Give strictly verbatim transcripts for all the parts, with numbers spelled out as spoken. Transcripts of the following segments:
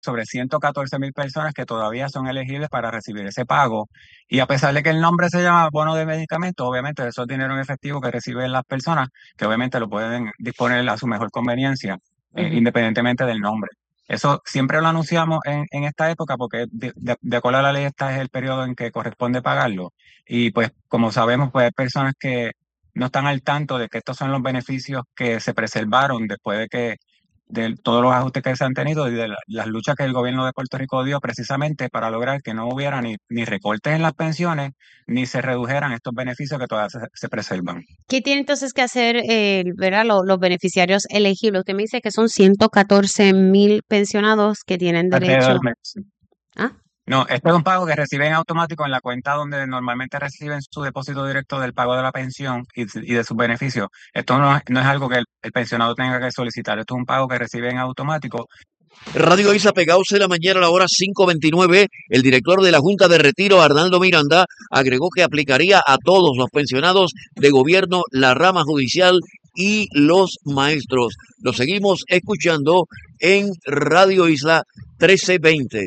sobre ciento catorce mil personas que todavía son elegibles para recibir ese pago. Y a pesar de que el nombre se llama bono de medicamentos, obviamente eso es dinero en efectivo que reciben las personas, que obviamente lo pueden disponer a su mejor conveniencia, eh, Ujú. independientemente del nombre. Eso siempre lo anunciamos en, en esta época porque de, de- de acuerdo a la ley este es el periodo en que corresponde pagarlo. Y pues como sabemos, pues hay personas que no están al tanto de que estos son los beneficios que se preservaron después de que de todos los ajustes que se han tenido y de la- las luchas que el gobierno de Puerto Rico dio precisamente para lograr que no hubiera ni, ni recortes en las pensiones ni se redujeran estos beneficios que todavía se, se preservan. ¿Qué tiene entonces que hacer eh, ¿verdad? Lo- Los, beneficiarios elegibles? Usted me dice que son ciento catorce mil pensionados que tienen Alrededor del derecho. mes. ¿Ah? No, este es un pago que reciben automático en la cuenta donde normalmente reciben su depósito directo del pago de la pensión y, y de sus beneficios. Esto no, es- no es algo que el, el pensionado tenga que solicitar, esto es un pago que reciben automático. Radio Isla Pegados de la mañana a la hora cinco veintinueve. El director de la Junta de Retiro, Arnaldo Miranda, agregó que aplicaría a todos los pensionados de gobierno, la rama judicial y los maestros. Lo seguimos escuchando en Radio Isla trece veinte.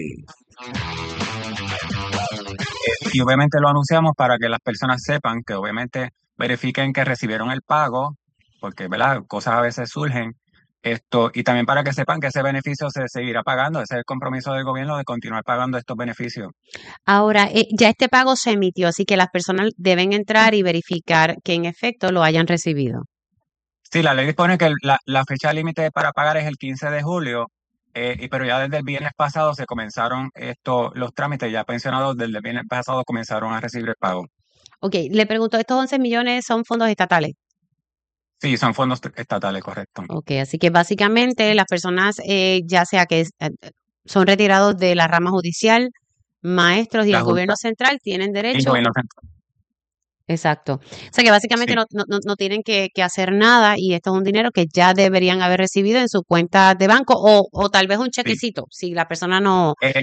Y obviamente lo anunciamos para que las personas sepan que obviamente verifiquen que recibieron el pago, porque ¿verdad? Cosas a veces surgen. Esto, y también para que sepan que ese beneficio se seguirá pagando, ese es el compromiso del gobierno de continuar pagando estos beneficios. Ahora, eh, ya este pago se emitió, así que las personas deben entrar y verificar que en efecto lo hayan recibido. Sí, la ley dispone que el- la, la fecha límite para pagar es el quince de julio, eh, y- pero ya desde el viernes pasado se comenzaron estos, los trámites, ya pensionados desde el viernes pasado comenzaron a recibir el pago. Ok, le pregunto, ¿estos once millones son fondos estatales? Sí, son fondos estatales, correcto. Ok, así que básicamente las personas, eh, ya sea que es- eh, son retirados de la rama judicial, maestros y La el gobierno Junta central tienen y el derecho. gobierno central. Exacto. O sea que básicamente Sí. no, no, no no tienen que, que hacer nada y esto es un dinero que ya deberían haber recibido en su cuenta de banco o, o tal vez un Sí. chequecito, si la persona no. Eh,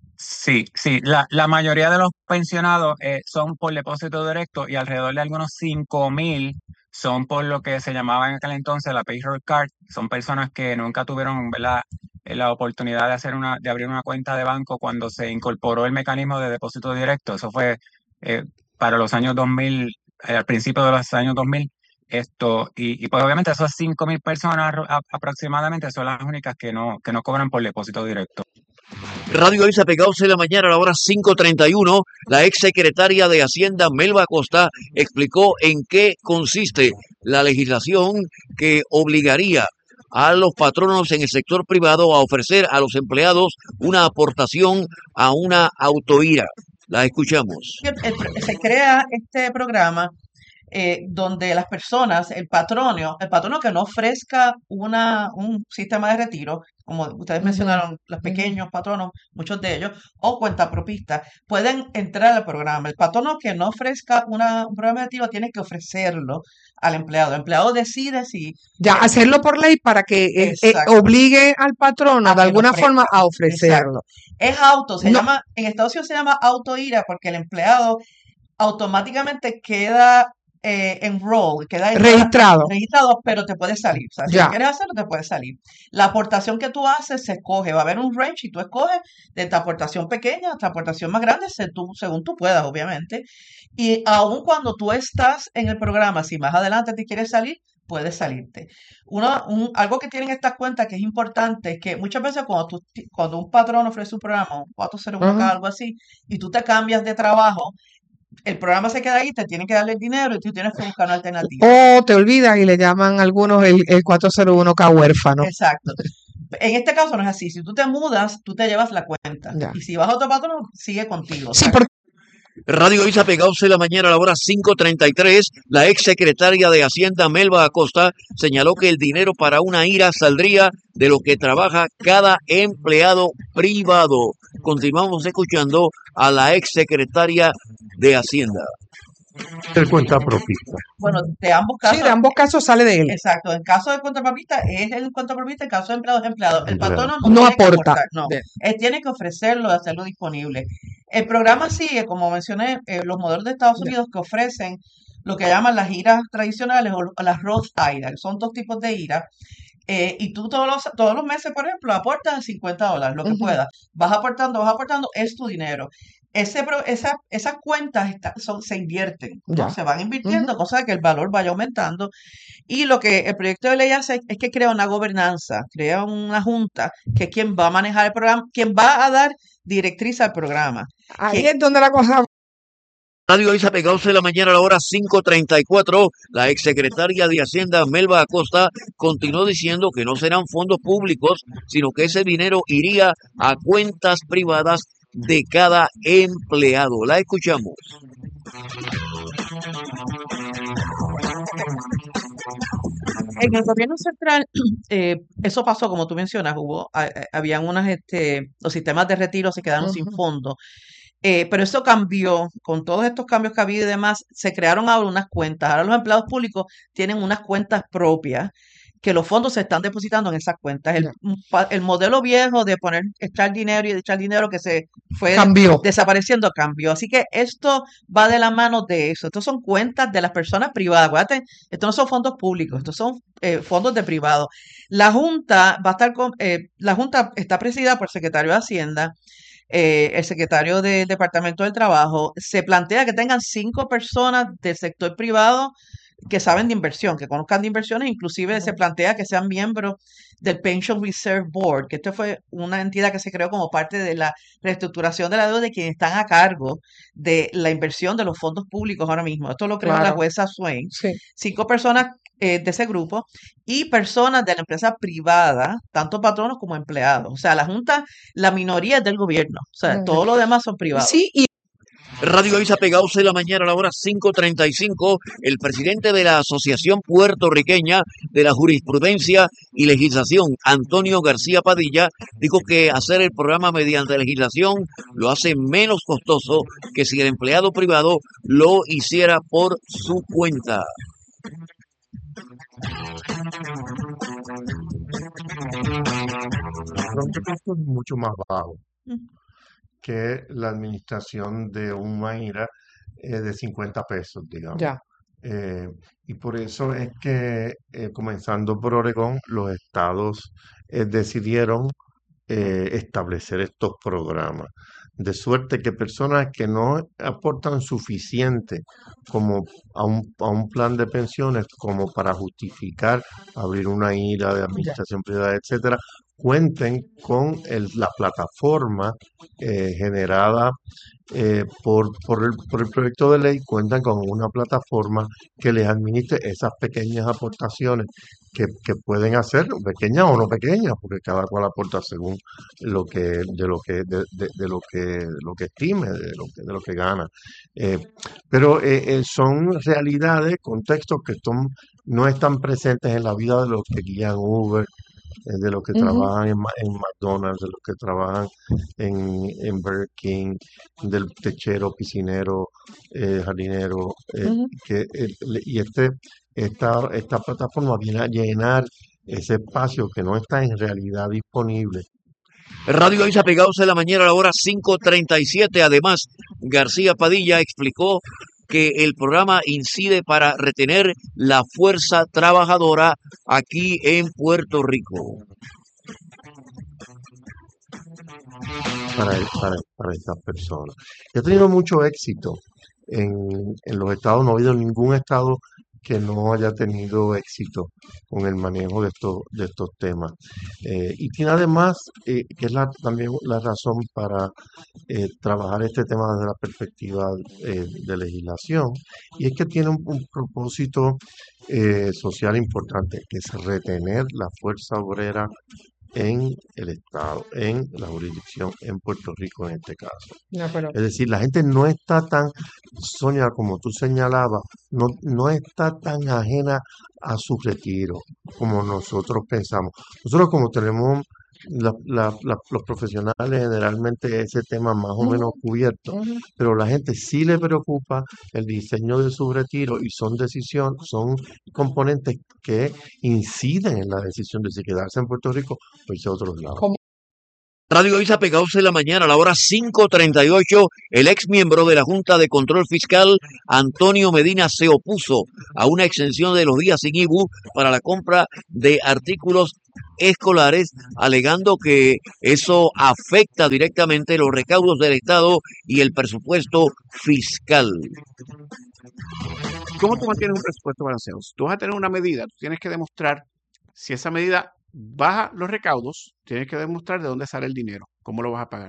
sí, sí. La, la mayoría de los pensionados eh, son por depósito directo y alrededor de algunos cinco mil son por lo que se llamaba en aquel entonces la payroll card. Son personas que nunca tuvieron, ¿verdad?, eh, la oportunidad de hacer una, de abrir una cuenta de banco cuando se incorporó el mecanismo de depósito directo. Eso fue eh, para los años dos mil, eh, al principio de los años dos mil. Esto, y, y pues obviamente esas cinco mil personas a- aproximadamente son las únicas que no, que no cobran por depósito directo. Radio Isla Pegados de la mañana a la hora cinco treinta y uno. La ex secretaria de Hacienda, Melba Acosta, explicó en qué consiste la legislación que obligaría a los patronos en el sector privado a ofrecer a los empleados una aportación a una autoira. La escuchamos. El- el- se crea este programa eh, donde las personas, el patrono, el patrono que no ofrezca una, un sistema de retiro, como ustedes Ujú, mencionaron, los ujú. pequeños patronos, muchos de ellos, o cuentapropistas, pueden entrar al programa. El patrono que no ofrezca una, un programa de retiro tiene que ofrecerlo al empleado. El empleado decide si Ya, quiere. hacerlo por ley para que eh, eh, Exacto. obligue al patrono A de que lo alguna forma ofrezca. a Exacto. ofrecerlo. Es auto, se No, llama, en Estados Unidos se llama autoira porque el empleado automáticamente queda eh, enrolled, queda en todas las- registrado. registrado, pero te puedes salir. O sea, si lo Ya. quieres hacerlo, te puedes salir. La aportación que tú haces se escoge. Va a haber un range y tú escoges desde aportación pequeña hasta aportación más grande, se- tú- según tú puedas, obviamente. Y aun cuando tú estás en el programa, si más adelante te quieres salir, puedes salirte. Uno, un- algo que tienen estas cuentas que es importante es que muchas veces cuando, tú, ti- cuando un patrón ofrece un programa, un cuatro cero uno K, Ujú. algo así, y tú te cambias de trabajo, el programa se queda ahí, te tienen que darle el dinero y tú tienes que buscar una alternativa. O te olvidas y le llaman algunos el, el cuatro cero uno K huérfano. Exacto. En este caso no es así. Si tú te mudas, tú te llevas la cuenta. Ya. Y si vas a otro patrón, sigue contigo. O Sí, sea, porque Radio Isla Pegados de la mañana a la hora cinco treinta y tres. La ex secretaria de Hacienda, Melba Acosta, señaló que el dinero para una ira saldría de lo que trabaja cada empleado privado. Continuamos escuchando a la ex secretaria de Hacienda. El cuentapropista. bueno, de ambos sí, casos, de ambos casos sale de él. exacto. En caso de contrapapista es el contrapapista, en caso de empleado es empleado. El Empleado. patrono no, No tiene que aporta. aportar, no. De- Él tiene que ofrecerlo, hacerlo disponible. El programa sigue, como mencioné, eh, los modelos de Estados Ya. Unidos que ofrecen lo que llaman las iras tradicionales o las Roth I R A. Son dos tipos de I R A. Eh, y tú todos los, todos los meses, por ejemplo, aportas cincuenta dólares, lo que Ujú. puedas. Vas aportando, vas aportando, es tu dinero. Ese, pro- esa- esas cuentas está- son, se invierten, ¿no? Ya. Se van Ujú. invirtiendo, cosa de que el valor vaya aumentando. Y lo que el proyecto de ley hace es que crea una gobernanza, crea una junta que es quien va a manejar el programa, quien va a dar directriz al programa. Ahí Que es donde la cosa. Radio Isa Pegados de la mañana a la hora cinco treinta y cuatro, la exsecretaria de Hacienda Melba Acosta continuó diciendo que no serán fondos públicos, sino que ese dinero iría a cuentas privadas de cada empleado. La escuchamos. en el gobierno central, eh, eso pasó, como tú mencionas, hubo, ha- ha- habían unas, este, los sistemas de retiro se quedaron sin Ujú. fondos. Eh, pero eso cambió, con todos estos cambios que ha habido y demás, se crearon ahora unas cuentas. Ahora los empleados públicos tienen unas cuentas propias que los fondos se están depositando en esas cuentas. El, Ya. un pa- el modelo viejo de poner, echar dinero y echar dinero que se fue Cambió. desapareciendo cambió. Así que esto va de la mano de eso. Estos son cuentas de las personas privadas. Acuérdate, estos no son fondos públicos, estos son eh, fondos de privados. La Junta va a estar con, eh, la Junta está presidida por el secretario de Hacienda, eh, el secretario del Departamento del Trabajo. Se plantea que tengan cinco personas del sector privado que saben de inversión, que conozcan de inversiones, inclusive se plantea que sean miembros del Pension Reserve Board, que esto fue una entidad que se creó como parte de la reestructuración de la deuda de quienes están a cargo de la inversión de los fondos públicos ahora mismo. Esto lo creó la Claro. jueza Swain. Sí. Cinco personas eh, de ese grupo y personas de la empresa privada, tanto patronos como empleados. O sea, la Junta, la minoría es del gobierno. O sea, Ujú. todo lo demás son privados. Sí, y Radio Isa Pegados de la mañana a la hora cinco treinta y cinco, el presidente de la Asociación Puertorriqueña de la Jurisprudencia y Legislación, Antonio García Padilla, dijo que hacer el programa mediante legislación lo hace menos costoso que si el empleado privado lo hiciera por su cuenta. Los costos es mucho más bajo Mm. que la administración de un Maíra eh, de cincuenta pesos, digamos. ya. Eh, y por eso es que, eh, comenzando por Oregón, los estados eh, decidieron eh, establecer estos programas. De suerte que personas que no aportan suficiente como a un, a un plan de pensiones como para justificar abrir una ira de Ya. administración privada, etcétera, cuenten con el- la plataforma eh, generada eh, por, por el, por el proyecto de ley, cuentan con una plataforma que les administre esas pequeñas aportaciones que, que pueden hacer, pequeñas o no pequeñas, porque cada cual aporta según lo que, de lo que, de, de- de lo que, lo que estime, de lo que, de lo que gana. Eh, pero eh, eh, son realidades, contextos que son, no están presentes en la vida de los que guían Uber, eh, de los que Ujú. trabajan en, Ma- en McDonald's, de los que trabajan en, en Burger King, del techero, piscinero, eh, jardinero, eh, Ujú. que, el- le- y este, esta, esta plataforma viene a llenar ese espacio que no está en realidad disponible. Radio Isa Pegados de la mañana a la hora cinco treinta y siete. Además, García Padilla explicó que el programa incide para retener la fuerza trabajadora aquí en Puerto Rico. para, para, para estas personas. Y ha tenido mucho éxito en, en los estados, no ha habido ningún estado que no haya tenido éxito con el manejo de estos, de estos temas. Eh, y tiene además, eh, que es la, también la razón para eh, trabajar este tema desde la perspectiva eh, de legislación, y es que tiene un, un propósito eh, social importante, que es retener la fuerza obrera en el Estado, en la jurisdicción, en Puerto Rico en este caso. No, pero Es decir, la gente no está tan, Sonia, como tú señalabas, no, no está tan ajena a su retiro como nosotros pensamos. Nosotros como tenemos la- la- la- los profesionales generalmente ese tema más o menos Ujú, cubierto, ujú. pero la gente sí le preocupa el diseño de su retiro y son decisiones, son componentes que inciden en la decisión de si quedarse en Puerto Rico o irse a otros lados. Como Radio Isa pegados en la mañana a la hora cinco treinta y ocho, el ex miembro de la Junta de Control Fiscal, Antonio Medina, se opuso a una exención de los días sin I V U para la compra de artículos escolares, alegando que eso afecta directamente los recaudos del Estado y el presupuesto fiscal. ¿Cómo tú mantienes un presupuesto balanceado? Si tú vas a tener una medida, tú tienes que demostrar si esa medida baja los recaudos, tienes que demostrar de dónde sale el dinero, cómo lo vas a pagar.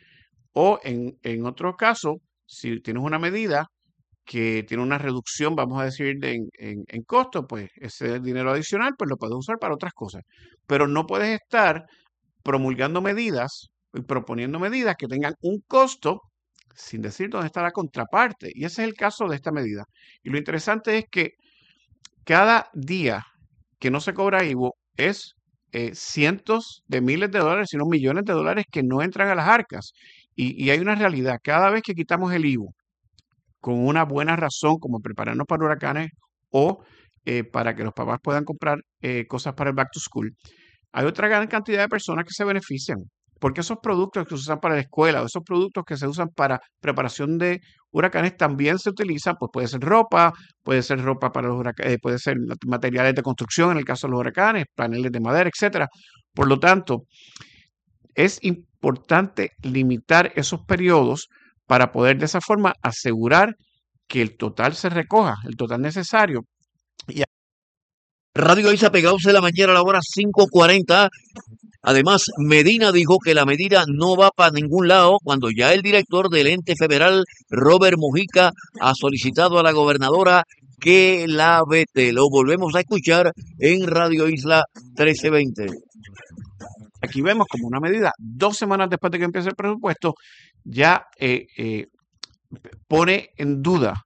O en, en otro caso, si tienes una medida que tiene una reducción, vamos a decir, de, en, en, en costo, pues ese dinero adicional pues lo puedes usar para otras cosas. Pero no puedes estar promulgando medidas y proponiendo medidas que tengan un costo sin decir dónde está la contraparte. Y ese es el caso de esta medida. Y lo interesante es que cada día que no se cobra I V U es eh, cientos de miles de dólares, sino millones de dólares que no entran a las arcas. Y, y hay una realidad. Cada vez que quitamos el I V U con una buena razón, como prepararnos para huracanes o eh, para que los papás puedan comprar eh, cosas para el back to school, hay otra gran cantidad de personas que se benefician. Porque esos productos que se usan para la escuela o esos productos que se usan para preparación de huracanes también se utilizan, pues puede ser ropa, puede ser ropa para los huracanes, puede ser materiales de construcción en el caso de los huracanes, paneles de madera, etcétera. Por lo tanto, es importante limitar esos periodos para poder de esa forma asegurar que el total se recoja, el total necesario. Y Radio Isa pegados en la mañana a la hora cinco cuarenta. Además, Medina dijo que la medida no va para ningún lado cuando ya el director del ente federal, Robert Mujica, ha solicitado a la gobernadora que la vete. Lo volvemos a escuchar en Radio Isla trece veinte. Aquí vemos como una medida, dos semanas después de que empiece el presupuesto, ya eh, eh, pone en duda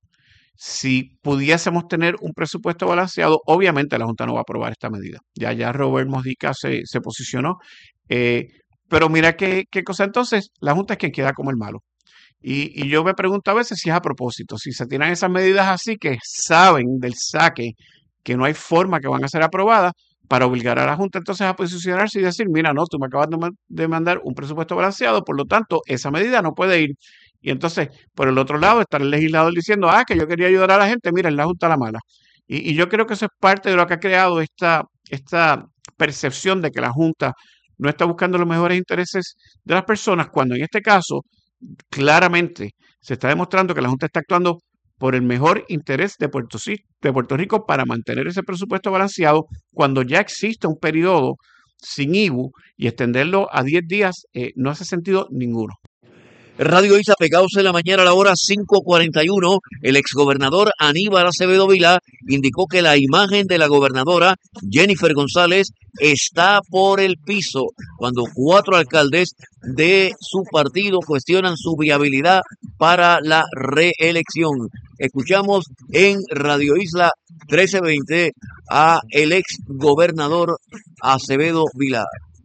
si pudiésemos tener un presupuesto balanceado. Obviamente la Junta no va a aprobar esta medida. Ya, ya Robert Mujica se, se posicionó. Eh, pero mira qué, qué cosa. Entonces, la Junta es quien queda como el malo. Y, y yo me pregunto a veces si es a propósito, si se tienen esas medidas así que saben del saque que no hay forma que van a ser aprobadas, para obligar a la Junta entonces a posicionarse y decir, mira, no, tú me acabas de mandar un presupuesto balanceado, por lo tanto, esa medida no puede ir. Y entonces, por el otro lado, está el legislador diciendo, ah, que yo quería ayudar a la gente, mira, es la Junta la mala. Y, y yo creo que eso es parte de lo que ha creado esta, esta percepción de que la Junta no está buscando los mejores intereses de las personas, cuando en este caso, claramente, se está demostrando que la Junta está actuando por el mejor interés de Puerto, de Puerto Rico para mantener ese presupuesto balanceado cuando ya existe un periodo sin I V U, y extenderlo a diez días eh, no hace sentido ninguno. Radio Isa pegados en la mañana a la hora cinco cuarenta y uno, el exgobernador Aníbal Acevedo Vilá indicó que la imagen de la gobernadora Jennifer González está por el piso cuando cuatro alcaldes de su partido cuestionan su viabilidad para la reelección. Escuchamos en Radio Isla trece veinte a el exgobernador Acevedo Vilá.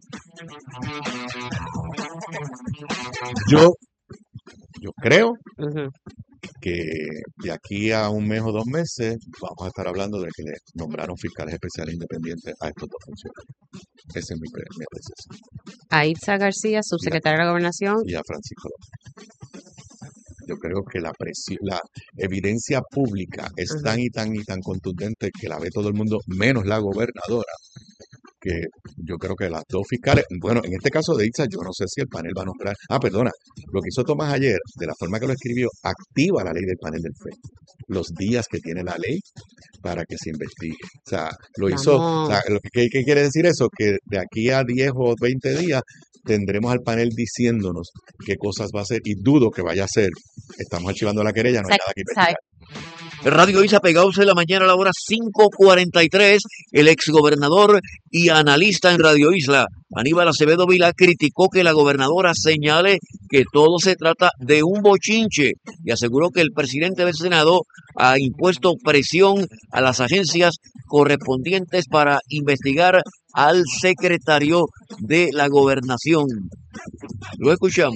Yo Yo creo uh-huh. que de aquí a un mes o dos meses vamos a estar hablando de que le nombraron fiscales especiales independientes a estos dos funcionarios. Ese es mi, mi apreciación. A Itza García, subsecretaria de la Gobernación. Y a Francisco López. Yo creo que la, presi- la evidencia pública es uh-huh. tan y tan y tan contundente que la ve todo el mundo, menos la gobernadora, que yo creo que las dos fiscales, bueno, en este caso de Itza, yo no sé si el panel va a nombrar, ah, perdona, lo que hizo Tomás ayer, de la forma que lo escribió, activa la ley del panel del F E D, los días que tiene la ley para que se investigue. O sea, lo hizo, o sea, lo que, ¿qué quiere decir eso? Que de aquí a diez o veinte días tendremos al panel diciéndonos qué cosas va a hacer, y dudo que vaya a hacer. Estamos archivando la querella, no hay nada que investigar. Radio Isa pegados en la mañana a la hora cinco cuarenta y tres, el exgobernador y analista en Radio Isla, Aníbal Acevedo Vilá, criticó que la gobernadora señale que todo se trata de un bochinche y aseguró que el presidente del Senado ha impuesto presión a las agencias correspondientes para investigar al secretario de la gobernación. Lo escuchamos.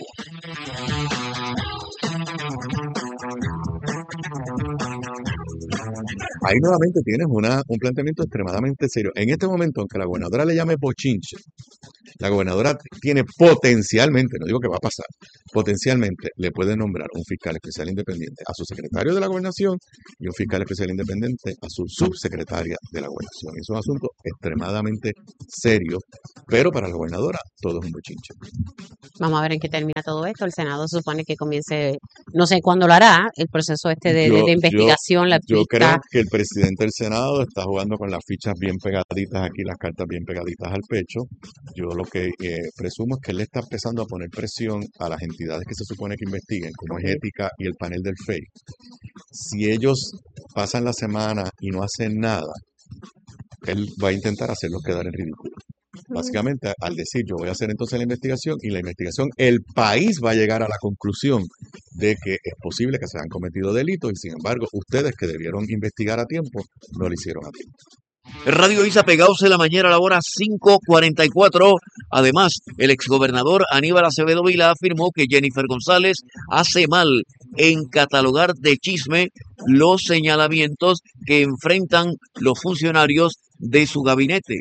Ahí nuevamente tienes una, un planteamiento extremadamente serio. En este momento, aunque la gobernadora le llame bochinche, La gobernadora tiene potencialmente, no digo que va a pasar, potencialmente le puede nombrar un fiscal especial independiente a su secretario de la gobernación y un fiscal especial independiente a su subsecretaria de la gobernación. Es un asunto extremadamente serio, pero para la gobernadora todo es un bochinche. Vamos a ver en qué termina todo esto. El Senado se supone que comience, no sé cuándo lo hará, el proceso este de, de, Yo, de yo, investigación, la yo creo vista. que el presidente del Senado está jugando con las fichas bien pegaditas aquí, las cartas bien pegaditas al pecho. Yo lo que eh, presumo es que él está empezando a poner presión a las entidades que se supone que investiguen, como es Ética y el panel del F E I. Si ellos pasan la semana y no hacen nada, él va a intentar hacerlos quedar en ridículo. Básicamente, al decir yo voy a hacer entonces la investigación y la investigación, el país va a llegar a la conclusión de que es posible que se han cometido delitos y sin embargo ustedes que debieron investigar a tiempo no lo hicieron a tiempo. Radio Isa pegados en la mañana a la hora cinco cuarenta y cuatro. Además, el exgobernador Aníbal Acevedo Vilá afirmó que Jennifer González hace mal en catalogar de chisme los señalamientos que enfrentan los funcionarios de su gabinete.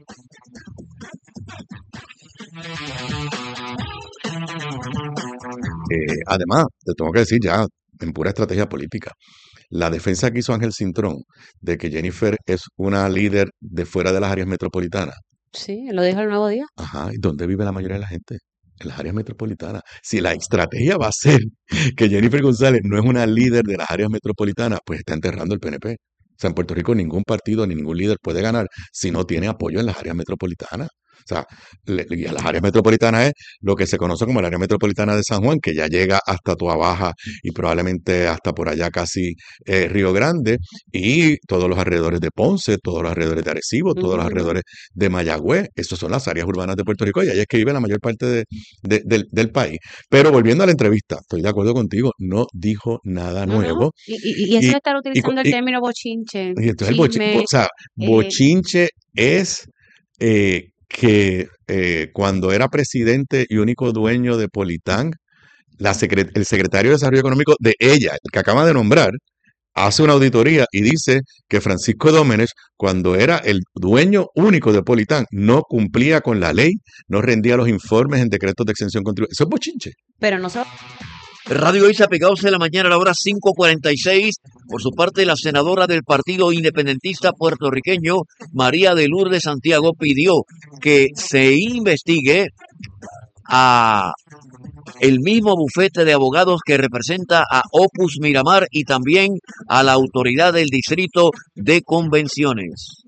Eh, además, te tengo que decir ya, en pura estrategia política, la defensa que hizo Ángel Cintrón de que Jennifer es una líder de fuera de las áreas metropolitanas. Sí, lo dijo el Nuevo Día. Ajá, ¿y dónde vive la mayoría de la gente? En las áreas metropolitanas. Si la estrategia va a ser que Jennifer González no es una líder de las áreas metropolitanas, pues está enterrando el P N P. O sea, en Puerto Rico ningún partido ni ningún líder puede ganar si no tiene apoyo en las áreas metropolitanas. O sea, le- y a las áreas metropolitanas es lo que se conoce como el área metropolitana de San Juan, que ya llega hasta Toabaja y probablemente hasta por allá casi eh, Río Grande, y todos los alrededores de Ponce, todos los alrededores de Arecibo, todos los Ujú. alrededores de Mayagüez. Esas son las áreas urbanas de Puerto Rico y ahí es que vive la mayor parte de- de- del, del país. Pero volviendo a la entrevista, estoy de acuerdo contigo, no dijo nada No, no. nuevo. Y, y, y eso Y, de estar y, utilizando el y- término bochinche, y entonces el bochinche, chisme, o sea, eh, bochinche es eh, que eh, cuando era presidente y único dueño de Politán, la secre- el secretario de Desarrollo Económico de ella, el que acaba de nombrar, hace una auditoría y dice que Francisco Dómenes, cuando era el dueño único de Politán, no cumplía con la ley, no rendía los informes en decretos de exención contributiva. Eso es bochinche. pero no se Radio Isa pegados en la mañana a la hora cinco cuarenta y seis. Por su parte, la senadora del Partido Independentista puertorriqueño, María de Lourdes Santiago, pidió que se investigue a el mismo bufete de abogados que representa a Opus Miramar y también a la autoridad del Distrito de Convenciones.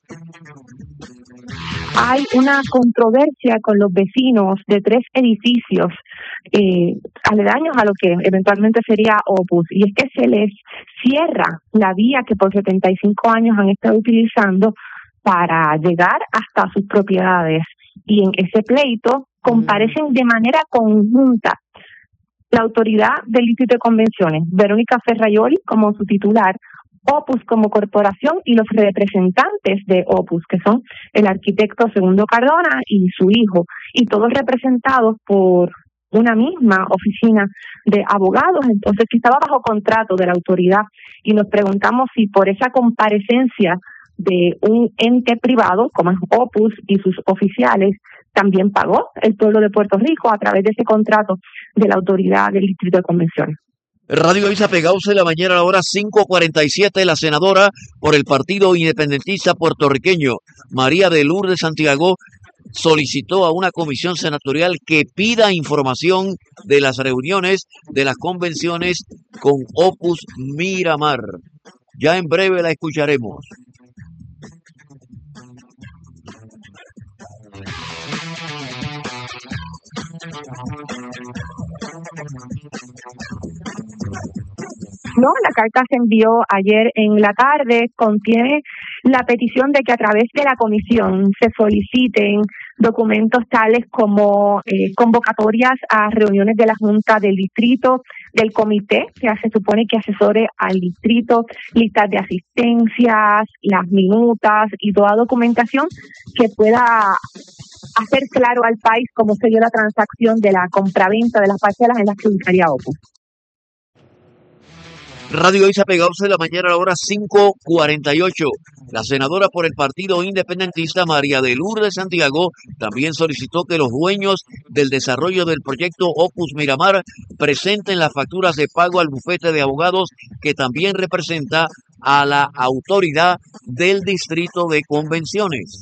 Hay una controversia con los vecinos de tres edificios eh, aledaños a lo que eventualmente sería Opus, y es que se les cierra la vía que por setenta y cinco años han estado utilizando para llegar hasta sus propiedades, y en ese pleito comparecen de manera conjunta la autoridad del Distrito de Convenciones, Verónica Ferraioli como su titular, Opus como corporación y los representantes de Opus, que son el arquitecto Segundo Cardona y su hijo, y todos representados por una misma oficina de abogados, entonces que estaba bajo contrato de la autoridad, y nos preguntamos si por esa comparecencia de un ente privado como es Opus y sus oficiales también pagó el pueblo de Puerto Rico a través de ese contrato de la autoridad del Distrito de Convenciones. Radio Isa pegados en la mañana a la hora cinco cuarenta y siete. La senadora por el Partido Independentista puertorriqueño, María de Lourdes Santiago, solicitó a una comisión senatorial que pida información de las reuniones de las convenciones con Opus Miramar. Ya en breve la escucharemos. No, la carta se envió ayer en la tarde, contiene la petición de que a través de la comisión se soliciten documentos tales como eh, convocatorias a reuniones de la Junta del Distrito, del comité que se supone que asesore al distrito, listas de asistencias, las minutas y toda documentación que pueda hacer claro al país cómo se dio la transacción de la compraventa de las parcelas en las que ubicaría Opus. Radio Isa Pegados de la mañana a la hora cinco cuarenta y ocho. La senadora por el Partido Independentista María de Lourdes Santiago también solicitó que los dueños del desarrollo del proyecto Opus Miramar presenten las facturas de pago al bufete de abogados que también representa a la autoridad del Distrito de Convenciones.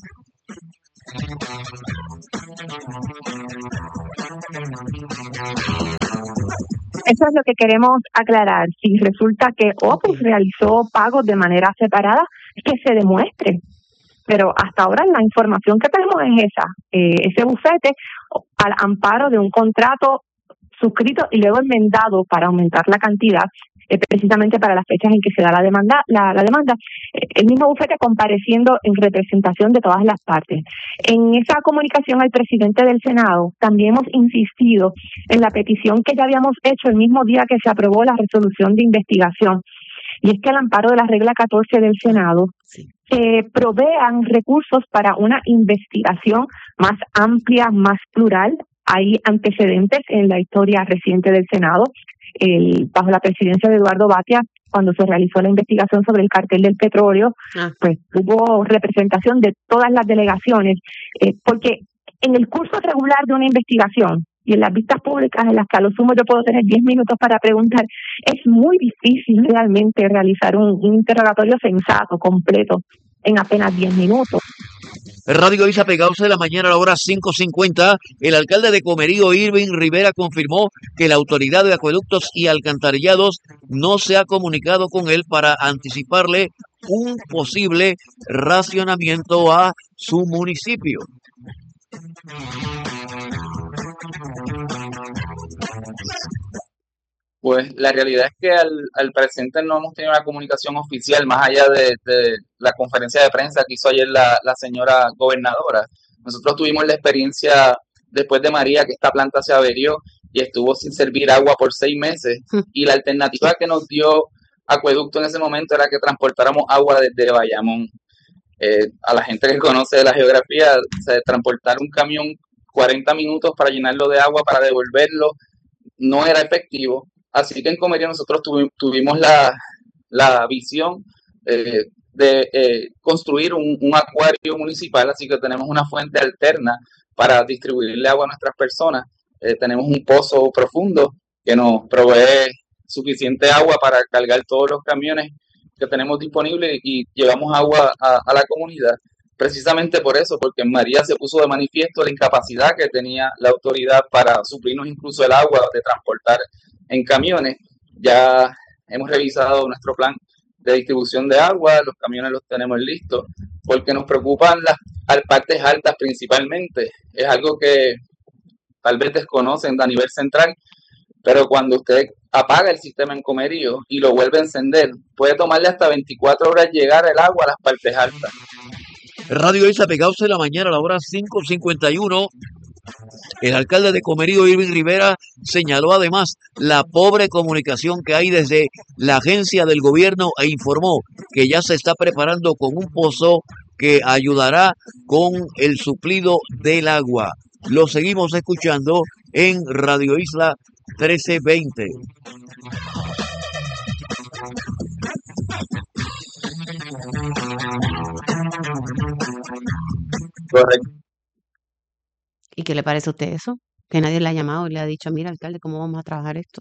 Eso es lo que queremos aclarar. Si resulta que Opus realizó pagos de manera separada, que se demuestre. Pero hasta ahora la información que tenemos es esa. Eh, ese bufete, al amparo de un contrato suscrito y luego enmendado para aumentar la cantidad, eh, precisamente para las fechas en que se da la demanda, la, la demanda, eh, el mismo bufete compareciendo en representación de todas las partes. En esa comunicación al presidente del Senado también hemos insistido en la petición que ya habíamos hecho el mismo día que se aprobó la resolución de investigación, y es que al amparo de la regla catorce del Senado sí. se provean recursos para una investigación más amplia, más plural. Hay antecedentes en la historia reciente del Senado. El, bajo la presidencia de Eduardo Batia, cuando se realizó la investigación sobre el cartel del petróleo, ah. pues hubo representación de todas las delegaciones, eh, porque en el curso regular de una investigación y en las vistas públicas en las que a lo sumo yo puedo tener diez minutos para preguntar, es muy difícil realmente realizar un, un interrogatorio sensato, completo, en apenas diez minutos. Radio Isa Pegados de la mañana a la hora cinco cincuenta, el alcalde de Comerío, Irving Rivera, confirmó que la autoridad de acueductos y alcantarillados no se ha comunicado con él para anticiparle un posible racionamiento a su municipio. Pues la realidad es que al, al presente no hemos tenido una comunicación oficial más allá de, de la conferencia de prensa que hizo ayer la, la señora gobernadora. Nosotros tuvimos la experiencia después de María que esta planta se averió y estuvo sin servir agua por seis meses y la alternativa que nos dio Acueducto en ese momento era que transportáramos agua desde Bayamón. Eh, a la gente que conoce la geografía, o sea, transportar un camión cuarenta minutos para llenarlo de agua, para devolverlo, no era efectivo. Así que en Comerío nosotros tuvi- tuvimos la, la visión eh, de eh, construir un, un acuario municipal, así que tenemos una fuente alterna para distribuirle agua a nuestras personas. Eh, tenemos un pozo profundo que nos provee suficiente agua para cargar todos los camiones que tenemos disponibles y llevamos agua a, a la comunidad. Precisamente por eso, porque en María se puso de manifiesto la incapacidad que tenía la autoridad para suplirnos incluso el agua de transportar en camiones. Ya hemos revisado nuestro plan de distribución de agua, los camiones los tenemos listos, porque nos preocupan las partes altas principalmente. Es algo que tal vez desconocen a nivel central, pero cuando usted apaga el sistema en Comerío y lo vuelve a encender, puede tomarle hasta veinticuatro horas llegar el agua a las partes altas. Radio Isa Pegados de la mañana a la hora cinco cincuenta y uno. El alcalde de Comerío, Irving Rivera, señaló además la pobre comunicación que hay desde la agencia del gobierno e informó que ya se está preparando con un pozo que ayudará con el suplido del agua. Lo seguimos escuchando en Radio Isla trece veinte. Correcto. ¿Y qué le parece a usted eso? Que nadie le ha llamado y le ha dicho, mira, alcalde, ¿cómo vamos a trabajar esto?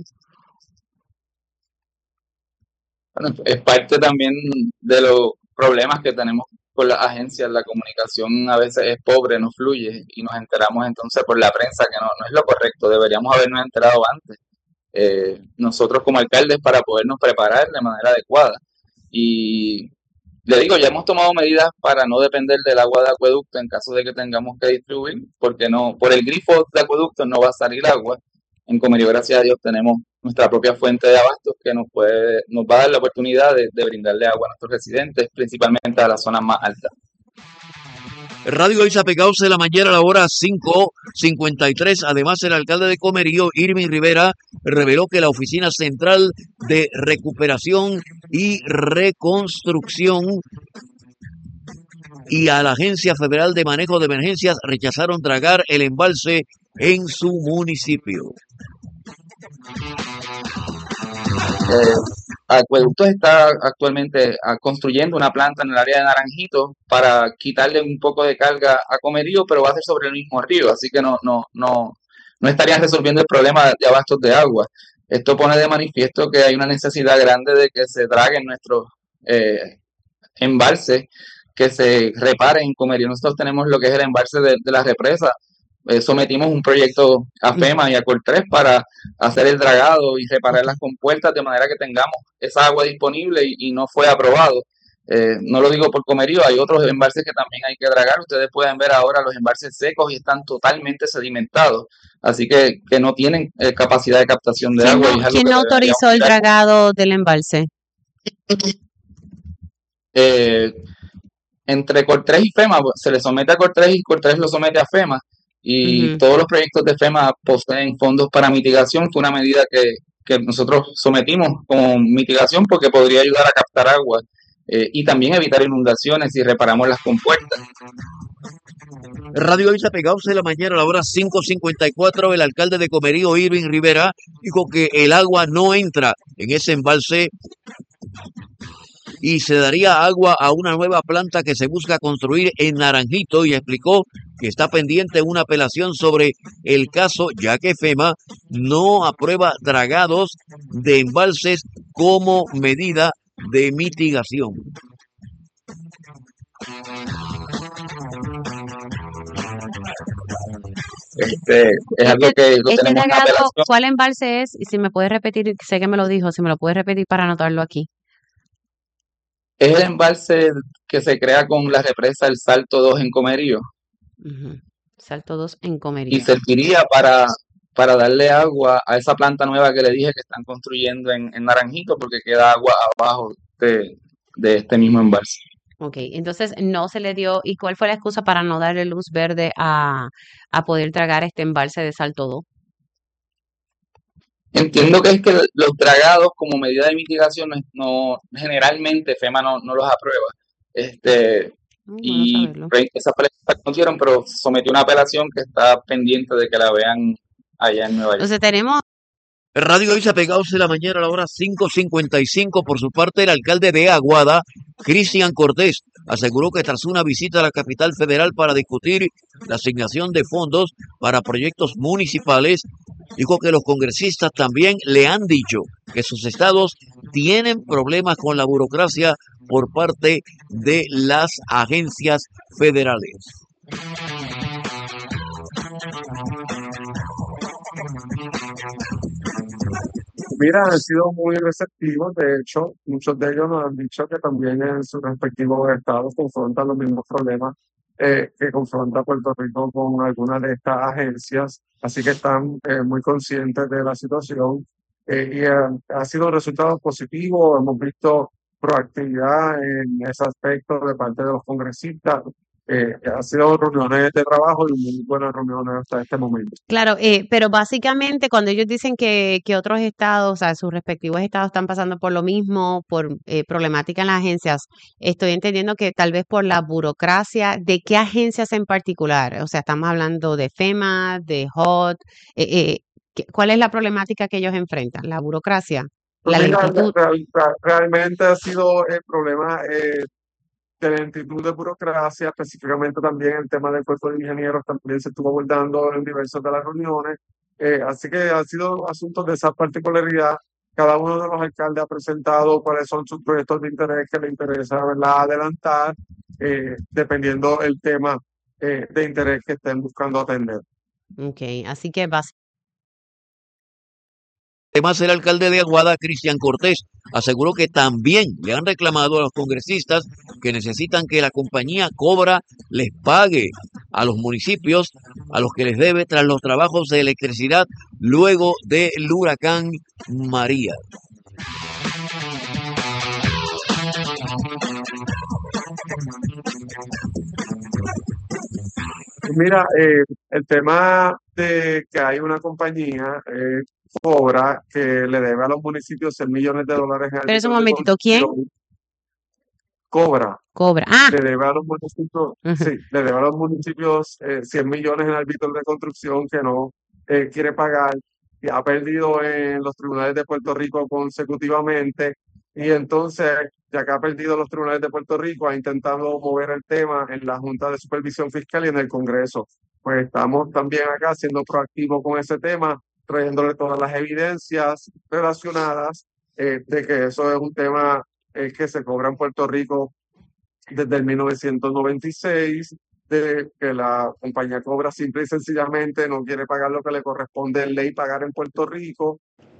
Bueno, es parte también de los problemas que tenemos con las agencias. La comunicación a veces es pobre, no fluye y nos enteramos entonces por la prensa, que no, no es lo correcto. Deberíamos habernos enterado antes. Eh, nosotros como alcaldes para podernos preparar de manera adecuada. Y le digo, ya hemos tomado medidas para no depender del agua de acueducto en caso de que tengamos que distribuir, porque no, por el grifo de acueducto no va a salir agua. En Comerío, gracias a Dios, tenemos nuestra propia fuente de abastos que nos puede, nos va a dar la oportunidad de, de brindarle agua a nuestros residentes, principalmente a las zonas más altas. Radio Isa Pegados de la mañana a la hora cinco cincuenta y tres. Además, el alcalde de Comerío, Irving Rivera, reveló que la Oficina Central de Recuperación y Reconstrucción y a la Agencia Federal de Manejo de Emergencias rechazaron dragar el embalse en su municipio. Eh, Acueductos está actualmente ah, construyendo una planta en el área de Naranjito para quitarle un poco de carga a Comerío, pero va a ser sobre el mismo río, así que no, no, no, no estarían resolviendo el problema de abastos de agua. Esto pone de manifiesto que hay una necesidad grande de que se draguen nuestros eh, embalses, que se reparen en Comerío. Nosotros tenemos lo que es el embalse de, de la represa. Eh, sometimos un proyecto a FEMA y a Coltres para hacer el dragado y reparar las compuertas de manera que tengamos esa agua disponible y, y no fue aprobado. Eh, no lo digo por Comerío, hay otros embalses que también hay que dragar. Ustedes pueden ver ahora los embalses secos y están totalmente sedimentados, así que, que no tienen eh, capacidad de captación de ¿Quién agua. no, Y es algo quién que no autorizó el deberíamos mirar. dragado del embalse? Eh, entre Coltres y FEMA, pues, se le somete a Coltres y Coltres lo somete a FEMA. Y Ujú. todos los proyectos de FEMA poseen fondos para mitigación. Fue una medida que, que nosotros sometimos como mitigación porque podría ayudar a captar agua eh, y también evitar inundaciones si reparamos las compuertas. Radio Isla Pegados de la mañana a la hora cinco cincuenta y cuatro, el alcalde de Comerío, Irving Rivera, dijo que el agua no entra en ese embalse y se daría agua a una nueva planta que se busca construir en Naranjito, y explicó que está pendiente una apelación sobre el caso, ya que FEMA no aprueba dragados de embalses como medida de mitigación. Este, es algo Este, que lo este tenemos en dragado, apelación. ¿cuál embalse es? Y si me puedes repetir, sé que me lo dijo, si me lo puedes repetir para anotarlo aquí. Es el embalse que se crea con la represa El Salto dos en Comerío Ujú. Salto dos en y Comerío. serviría para, para darle agua a esa planta nueva que le dije que están construyendo en, en Naranjito porque queda agua abajo de, de este mismo embalse. Ok, entonces no se le dio. ¿Y cuál fue la excusa para no darle luz verde a, a poder tragar este embalse de Salto dos? Entiendo que es que los dragados como medida de mitigación no, no- generalmente FEMA no, no los aprueba. Este, Mm, bueno y saberlo. re- esa apelación la conocieron, pero sometió una apelación que está pendiente de que la vean allá en Nueva York. Entonces tenemos, Radio Isla Pegados de la mañana a la hora cinco cincuenta y cinco. Por su parte, el alcalde de Aguada, Cristian Cortés, aseguró que tras una visita a la capital federal para discutir la asignación de fondos para proyectos municipales, dijo que los congresistas también le han dicho que sus estados tienen problemas con la burocracia por parte de las agencias federales. Mira, han sido muy receptivos. De hecho, muchos de ellos nos han dicho que también en sus respectivos estados confrontan los mismos problemas eh, que confronta Puerto Rico con algunas de estas agencias. Así que están eh, muy conscientes de la situación eh, y eh, ha sido un resultado positivo. Hemos visto proactividad en ese aspecto de parte de los congresistas. Eh, ha sido reuniones de trabajo y muy buenas reuniones hasta este momento. claro, eh, pero básicamente cuando ellos dicen que, que otros estados, o sea, sus respectivos estados están pasando por lo mismo, por eh, problemática en las agencias, estoy entendiendo que tal vez por la burocracia, ¿de qué agencias en particular? O sea, estamos hablando de FEMA, de H O T, eh, eh, ¿qué- ¿cuál es la problemática que ellos enfrentan? ¿La burocracia? Pues ¿La mira, lentitud? real- real- realmente ha sido el problema eh, de lentitud de burocracia, específicamente también el tema del cuerpo de ingenieros también se estuvo abordando en diversas de las reuniones. Eh, así que han sido asuntos de esa particularidad. Cada uno de los alcaldes ha presentado cuáles son sus proyectos de interés que le interesa, ¿verdad?, adelantar, eh, dependiendo el tema eh, de interés que estén buscando atender. Ok, así que básicamente. Además, el alcalde de Aguada, Cristian Cortés, aseguró que también le han reclamado a los congresistas que necesitan que la compañía Cobra les pague a los municipios a los que les debe tras los trabajos de electricidad luego del huracán María. Mira, eh, el tema de que hay una compañía, eh, Cobra, que le debe a los municipios seis millones de dólares en Pero un árbitros de momentito, ¿quién? construcción. Cobra Cobra. Ah, le debe a los municipios, ujú. sí, le debe a los municipios eh, cien millones en árbitros de construcción que no eh, quiere pagar y ha perdido en los tribunales de Puerto Rico consecutivamente. Y entonces, ya que ha perdido los tribunales de Puerto Rico, ha intentado mover el tema en la Junta de Supervisión Fiscal y en el Congreso. Pues estamos también acá siendo proactivos con ese tema, trayéndole todas las evidencias relacionadas eh, de que eso es un tema eh, que se cobra en Puerto Rico desde el mil novecientos noventa y seis, de que la compañía cobra simple y sencillamente, no quiere pagar lo que le corresponde en ley pagar en Puerto Rico.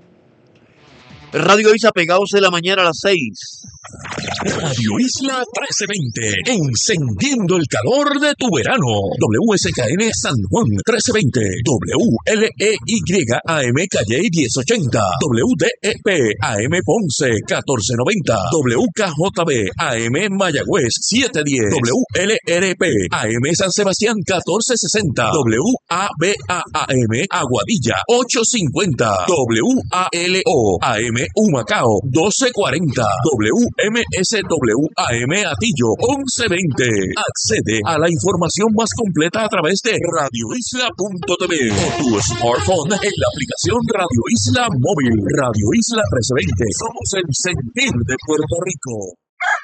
Radio Isla pegados de la mañana a las seis. Radio Isla trece veinte, encendiendo el calor de tu verano. W S K N San Juan trece veinte, W L E Y A M Calle diez ochenta, W D E P A M Ponce catorce noventa, W K J B A M Mayagüez siete diez, W L R P A M San Sebastián catorce sesenta, W A B A A M Aguadilla ocho cincuenta, W A L O A M Humacao doce cuarenta, W M S W A M Atillo once veinte. Accede a la información más completa a través de radio isla punto t v o tu smartphone en la aplicación Radio Isla Móvil. Radio Isla trece veinte. Somos el sentir de Puerto Rico.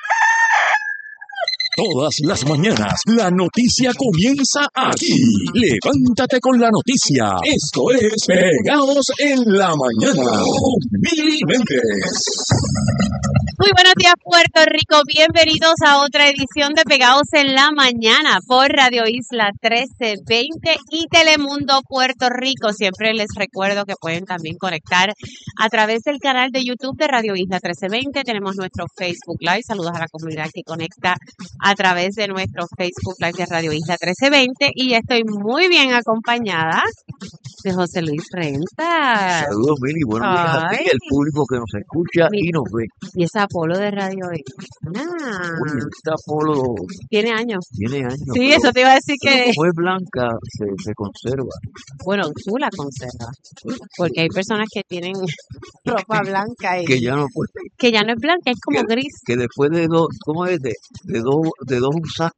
Todas las mañanas, la noticia comienza aquí. Levántate con la noticia. Esto es Pegados en la Mañana con Mili Méndez. Muy buenos días, Puerto Rico. Bienvenidos a otra edición de Pegados en la Mañana por Radio Isla trece veinte y Telemundo Puerto Rico. Siempre les recuerdo que pueden también conectar a través del canal de YouTube de Radio Isla trece veinte. Tenemos nuestro Facebook Live. Saludos a la comunidad que conecta a través de nuestro Facebook Live de Radio Isla trece veinte. Y estoy muy bien acompañada de José Luis Renta. Saludos, Mili. Buenos días a ti, el público que nos escucha Mi, y nos ve. Y esa Apolo de Radio Isla. Oye, esta Apolo Tiene años. tiene años. Sí, pero, eso te iba a decir pero que, como es blanca, se, se conserva. bueno, tú la conservas. Porque hay personas que tienen ropa blanca y Que ya no puede, que ya no es blanca, es como que, gris. que después de dos, ¿cómo es? De, de dos, de dos usadas.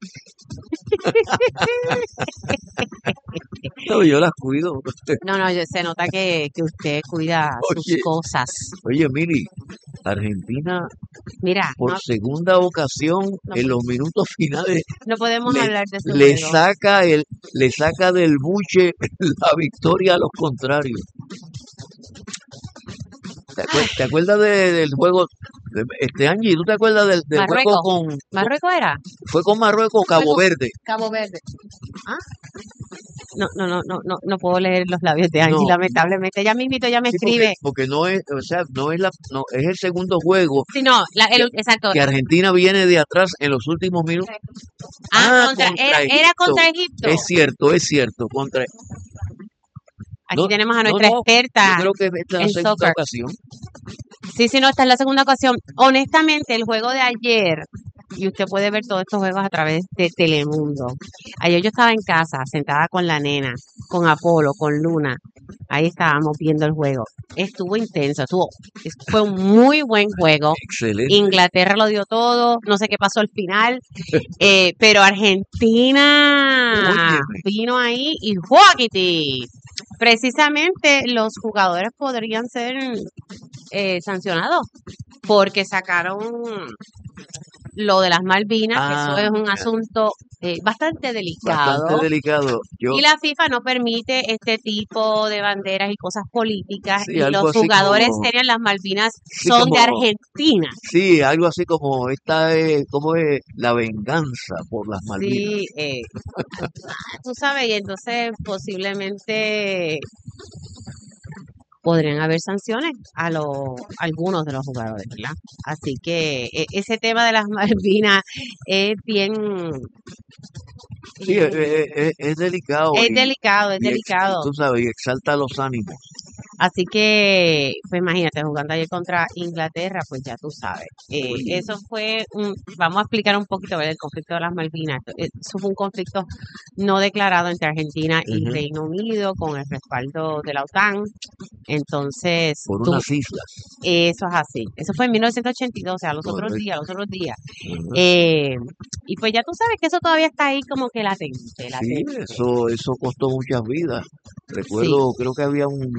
No, yo las cuido. No, no, yo- se nota que, que usted cuida sus Oye, cosas. oye, Mili, Argentina Mira, por no, segunda ocasión no, en los minutos finales no podemos le, hablar de su le juego. saca el, le saca del buche la victoria a los contrarios. ¿Te, acuer- te acuerdas de- del juego de este año? ¿Tú te acuerdas del, del juego Marruecos. con, con- ¿Marruecos era? fue con Marruecos o Fue Cabo con Verde? Cabo Verde. ¿Ah? No, no, no, no, no, no puedo leer los labios de Angie, No, lamentablemente. Ya mismito ya me sí, porque, escribe. porque no es, o sea, no es la, no, es el segundo juego Sí, no, la, que, el, exacto. que Argentina viene de atrás en los últimos minutos. Ah, Ah, contra, contra era, era Egipto. contra Egipto. Es cierto, es cierto, contra. Aquí No, tenemos a no, nuestra no, yo experta creo que esta es la en segunda soccer. ocasión. Sí, sí, no, esta es la segunda ocasión. Honestamente, el juego de ayer, y usted puede ver todos estos juegos a través de Telemundo. Ayer yo estaba en casa, sentada con la nena, con Apolo, con Luna. Ahí estábamos viendo el juego. Estuvo intenso, estuvo, fue un muy buen juego. Excelente. Inglaterra lo dio todo, no sé qué pasó al final, eh, pero Argentina Óyeme, vino ahí y ¡juáquiti! Precisamente los jugadores podrían ser eh, sancionados porque sacaron lo de las Malvinas, que eso ah, es un asunto eh, bastante bastante delicado. delicado. Yo, Y la FIFA no permite este tipo de banderas y cosas políticas. sí, Y algo los así jugadores como, serios en las Malvinas sí, son de como, Argentina. sí, algo así como esta es, como es la venganza por las Malvinas. Sí, eh, tú sabes, y entonces posiblemente podrían haber sanciones a los algunos de los jugadores, ¿verdad? Así que eh, ese tema de las Malvinas es bien, Sí, es, eh, es- es- es delicado es y, delicado, es y ex- delicado. tú sabes, y exalta los ánimos. Así que, pues imagínate, jugando ayer contra Inglaterra, pues ya tú sabes. Eh, Oye, eso fue un, vamos a explicar un poquito, ¿verdad? El conflicto de las Malvinas. Eso fue un conflicto no declarado entre Argentina y ujú, Reino Unido con el respaldo de la OTAN. Entonces, por tú, unas islas. eso es así. Eso fue en mil novecientos ochenta y dos, o sea, los otros Correcto. días, los otros días. Ujú. Eh, y pues ya tú sabes que eso todavía está ahí como que latente, Sí, latente. eso, eso costó muchas vidas. Sí, Recuerdo, creo que había un,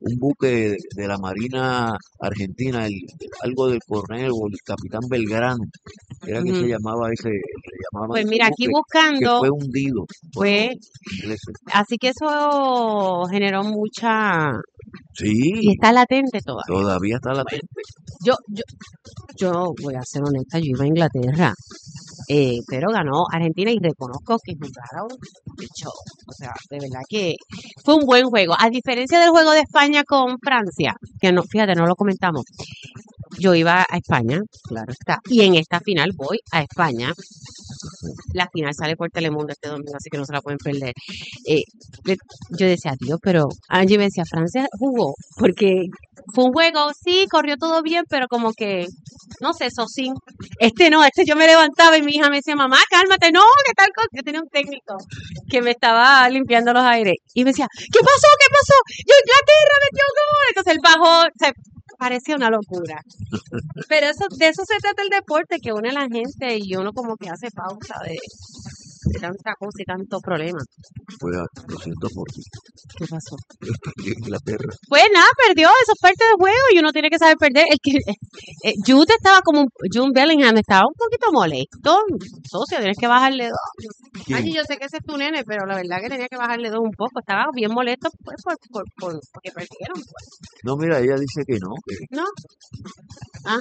un buque de, de la Marina Argentina, el, algo del coronel o el capitán Belgrano, era que se Ujú. llamaba ese, le llamaban Pues ese mira, aquí buque, que buscando, fue hundido por los fue, ingleses. así que eso generó mucha, y Sí, está latente todavía. todavía está Bueno, latente. yo, yo, yo voy a ser honesta, yo iba a Inglaterra, eh, pero ganó Argentina y reconozco que jugaron el show. O sea, de verdad que fue un buen juego. A diferencia del juego de España con Francia, que no, fíjate, no lo comentamos. Yo iba a España, claro está, y en esta final voy a España. La final sale por Telemundo este domingo, así que no se la pueden perder. Eh, de- yo decía, Dios, pero Angie me decía, Francia jugó, porque fue un juego, sí, corrió todo bien, pero como que, no sé, Sosín. Este no, este yo me levantaba y mi hija me decía, mamá, cálmate, no, ¿qué tal cosa? Yo tenía un técnico que me estaba limpiando los aires y me decía, ¿qué pasó? ¿Qué pasó? Yo, Inglaterra metió gol. Entonces él bajó, se parecía una locura. Pero eso, de eso se trata el deporte, que une a la gente y uno como que hace pausa de, de tanta cosa y tanto problema. Pues ah, lo siento por ti. ¿Qué pasó? Yo estoy en Inglaterra. Pues nada, perdió, eso es parte del juego y uno tiene que saber perder. El que, eh, Jude estaba como, un- Jude Bellingham estaba un poquito molesto. Socio, tienes que bajarle dos. ¿Quién? Ay, yo sé que ese es tu nene, pero la verdad que tenía que bajarle dos un poco. Estaba bien molesto pues, por, por, por, porque perdieron. Pues. No, mira, ella dice que no, que ¿No? Ah,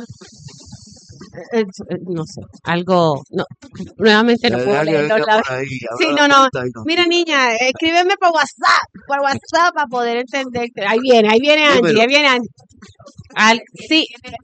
eh, eh, no sé, algo, no, nuevamente no eh, puedo alguien leer los venga labios. por ahí, Sí, abra la no, no, puerta y nos mira diga. niña, escríbeme por WhatsApp, por WhatsApp para poder entenderte. Ahí viene, ahí viene Angie, Dímelo. ahí viene Angie. Al- sí,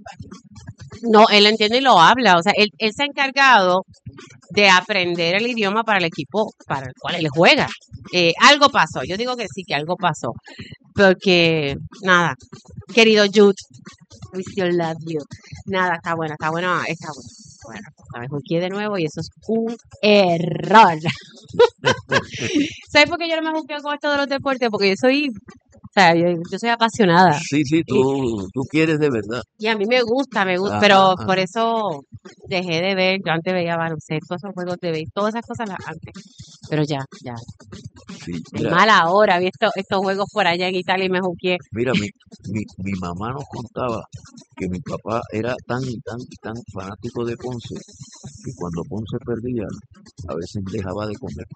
no, él entiende y lo habla, o sea, él, él se ha encargado de aprender el idioma para el equipo para el cual él juega. Eh, algo pasó, yo digo que sí, que algo pasó, porque nada, querido Jude, we still love you. Nada, está bueno, está bueno, está bueno. Bueno, sabes, juqué de nuevo y eso es un error. ¿Sabes por qué yo no me juqueo con esto de los deportes? Porque yo soy, o sea, yo, yo soy apasionada. Sí, sí, Y, tú, tú quieres de verdad. y a mí me gusta, me gusta, Ajá, pero ajá. por eso dejé de ver, yo antes veía baloncesto, esos juegos de béisbol, todas esas cosas las antes, pero ya, ya, Sí, de mira, mala hora, vi estos, estos juegos por allá en Italia y me juqué. mira, mi, mi, mi mamá nos contaba que mi papá era tan y tan y tan fanático de Ponce que cuando Ponce perdía, a veces dejaba de comer.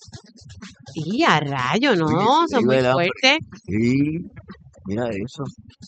Y a rayo, Oye, no, se le son iba muy el hambre. fuertes. Y mira eso.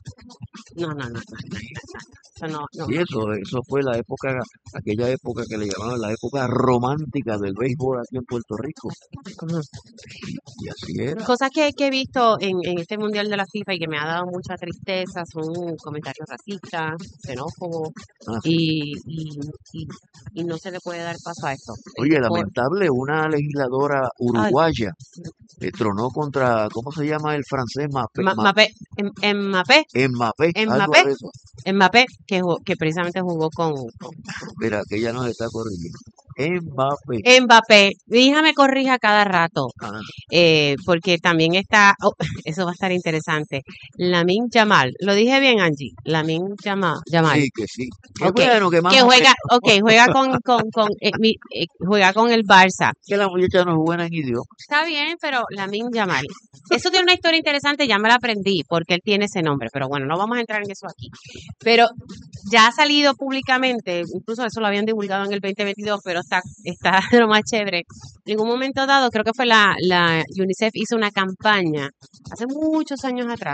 No, no, no, no, no, no, no, eso no, no. Sí, eso, eso fue la época, aquella época que le llamaban la época romántica del béisbol aquí en Puerto Rico. Ujú. Y así era. Cosas que, que he visto en, en este mundial de la FIFA y que me ha dado mucha tristeza son comentarios racistas, xenófobos, Ah, sí. y, y, y, y no se le puede dar paso a esto. El Oye, deporte, lamentable, una legisladora ay, uruguaya eh, tronó contra, ¿cómo se llama el francés? Mbappé, Ma- Ma- Mbappé, Em- Mbappé, Mbappé, algo Mbappé, de eso. Mbappé, que, jugó- que precisamente jugó con, con Mira, que ella nos está corrigiendo. Mbappé. Mbappé. Mi hija me corrige a cada rato, Ah, eh, porque también está, oh, eso va a estar interesante. Lamin Yamal, lo dije bien, Angie. Lamin Yamal, Yamal. sí, que sí. Qué Ok, bueno, que más que o juega, menos. ok, juega con, con, con, eh, mi- eh, juega con el Barça. Que la muchacha no es buena en idioma. Está bien, pero Lamin Yamal. Eso tiene una historia interesante, ya me la aprendí, porque él tiene ese nombre, pero bueno, no vamos a entrar en eso aquí. Pero ya ha salido públicamente, incluso eso lo habían divulgado en el veinte veintidós, pero está, está de lo más chévere. En un momento dado, creo que fue la, la UNICEF hizo una campaña hace muchos años atrás,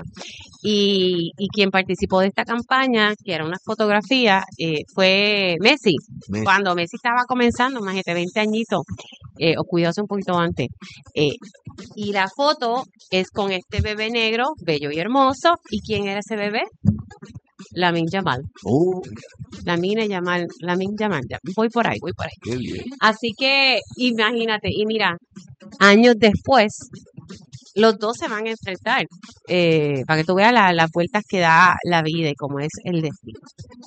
y, y quien participó de esta campaña, que era una fotografía, eh, fue Messi. Messi. Cuando Messi estaba comenzando, imagínate, veinte añitos, eh, o cuidándose un poquito antes. Eh, y la foto es con este bebé negro, bello y hermoso. ¿Y quién era ese bebé? Lamin Yamal. Oh, Lamin Yamal, Lamin Yamal. Ya, voy por ahí, voy por ahí. qué bien. Así que imagínate, y mira, años después, los dos se van a enfrentar, eh, para que tú veas la- las vueltas que da la vida y cómo es el destino.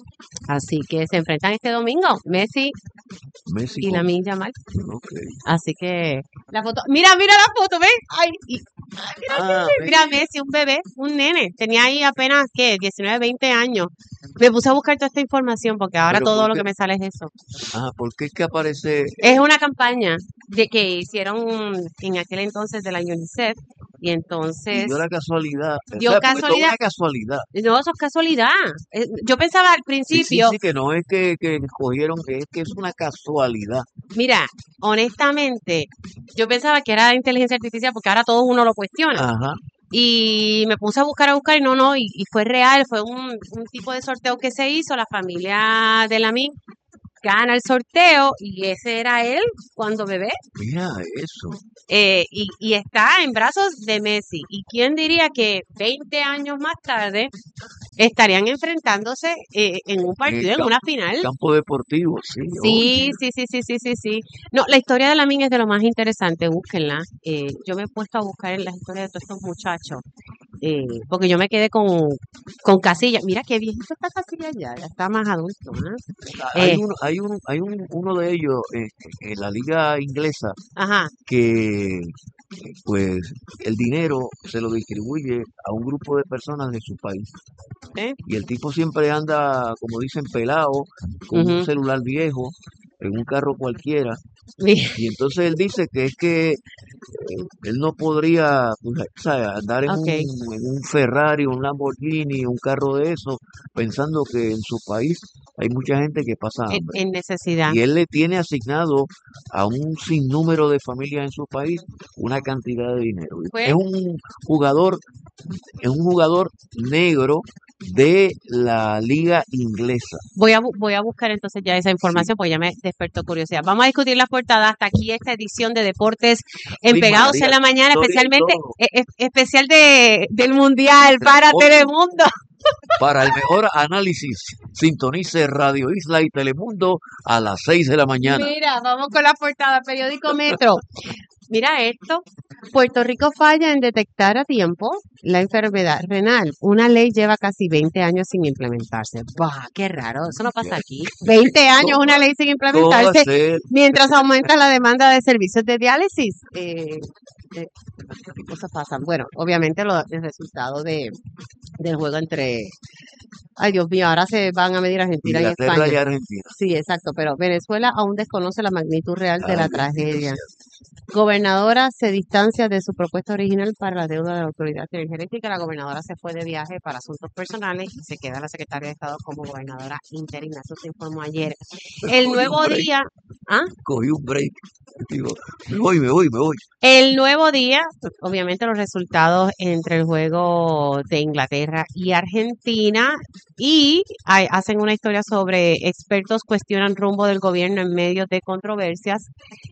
Así que se enfrentan este domingo, Messi Messi y con... Lamin Yamal. Ok. Así que la foto, mira, mira la foto, ¿ves? Ay, y- mira, Ah, mira, Messi. Messi, un bebé, un nene, tenía ahí apenas, ¿qué? diecinueve, veinte años. Me puse a buscar toda esta información porque ahora Pero todo ¿por lo qué? que me sale es eso. Ah, ¿por qué es que aparece? Es una campaña de que hicieron en aquel entonces de la UNICEF, Y Y entonces dio la casualidad, o dio sea, porque todo es casualidad. una casualidad. No, eso es casualidad. Eh, Yo pensaba al Sí, sí, principio, sí, que no es que, que escogieron, que es que es una casualidad. mira, honestamente, yo pensaba que era inteligencia artificial porque ahora todo uno lo cuestiona. Ajá. Y me puse a buscar, a buscar y no, no, y, y fue real, fue un, un tipo de sorteo que se hizo, la familia de la M I gana el sorteo y ese era él cuando bebé. Mira eso. Eh, y, y está en brazos de Messi. ¿Y quién diría que veinte años más tarde estarían enfrentándose eh, en un En el partido, en campo, una final? campo deportivo, sí, Sí, oye. sí, sí, sí, sí, sí, sí. No, la historia de la Lamin es de lo más interesante, búsquenla. Eh, yo me he puesto a buscar en las historias de todos estos muchachos, eh, porque yo me quedé con, con Casillas. Mira qué viejito está Casillas ya, ya está más adulto, ¿ah? Hay Eh, uno, hay un, hay un, uno de ellos eh, en la liga inglesa ajá, que pues el dinero se lo distribuye a un grupo de personas de su país. ¿eh? Y el tipo siempre anda, como dicen, pelado, con un Ujú. celular viejo, en un carro cualquiera. Mi- Y entonces él dice que es que eh, él no podría, pues, o sea, andar en Ok, un, en un Ferrari, un Lamborghini, un carro de eso, pensando que en su país hay mucha gente que pasa en, hambre. en necesidad. Y él le tiene asignado a un sinnúmero de familias en su país una cantidad de dinero. Pues Es un jugador, es un jugador negro de la liga inglesa. voy a, bu- voy a buscar entonces ya esa Sí. información porque ya me despertó curiosidad. Vamos a discutir las portadas. Hasta aquí esta edición de Deportes en Ay, Pegados en María, la Mañana, historia y especialmente, todo. e- e- especial de, del Mundial para Oye, Telemundo. para el mejor análisis, sintonice Radio Isla y Telemundo a las seis de la mañana. Mira, vamos con la portada, periódico Metro. Mira esto, Puerto Rico falla en detectar a tiempo la enfermedad renal. Una ley lleva casi veinte años sin implementarse. Bah, qué raro, eso no pasa aquí. veinte años ¿Cómo, una ley sin cómo va a implementarse ser? mientras aumenta la demanda de servicios de diálisis. Eh, eh, ¿Qué cosas pasan? Bueno, obviamente lo, el resultado de, del juego entre... Ay, Dios mío, ahora se van a medir Argentina y Inglaterra España. y Argentina. Sí, exacto, pero Venezuela aún desconoce la magnitud real de Ay, la bendito tragedia. sea. Gobernadora se distancia de su propuesta original para la deuda de la Autoridad de Energía Eléctrica. La gobernadora se fue de viaje para asuntos personales y se queda la secretaria de Estado como gobernadora interina. Eso se informó ayer. El Cogí un nuevo break, día, ¿ah? cogí un break. Digo, me voy, me voy, me voy. El nuevo día, obviamente los resultados entre el juego de Inglaterra y Argentina y hay- hacen una historia sobre expertos cuestionan rumbo del gobierno en medio de controversias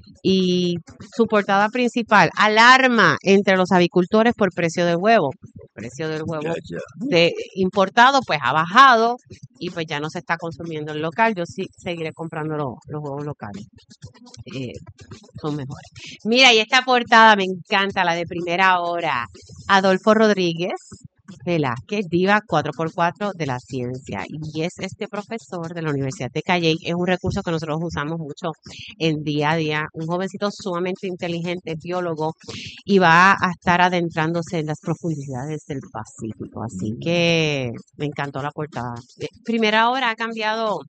y su portada principal, alarma entre los avicultores por precio del huevo. El precio del Ya, huevo ya. de importado pues ha bajado y pues ya no se está consumiendo el local. Yo sí seguiré comprando los, los huevos locales. Eh, son mejores. Mira, y esta portada me encanta, la de primera hora. Adolfo Rodríguez Velázquez, diva cuatro por cuatro de la ciencia. Y es este profesor de la Universidad de Calle. Es un recurso que nosotros usamos mucho en día a día. Un jovencito sumamente inteligente, biólogo, y va a estar adentrándose en las profundidades del Pacífico. Así que me encantó la portada. Eh, Primera hora ha cambiado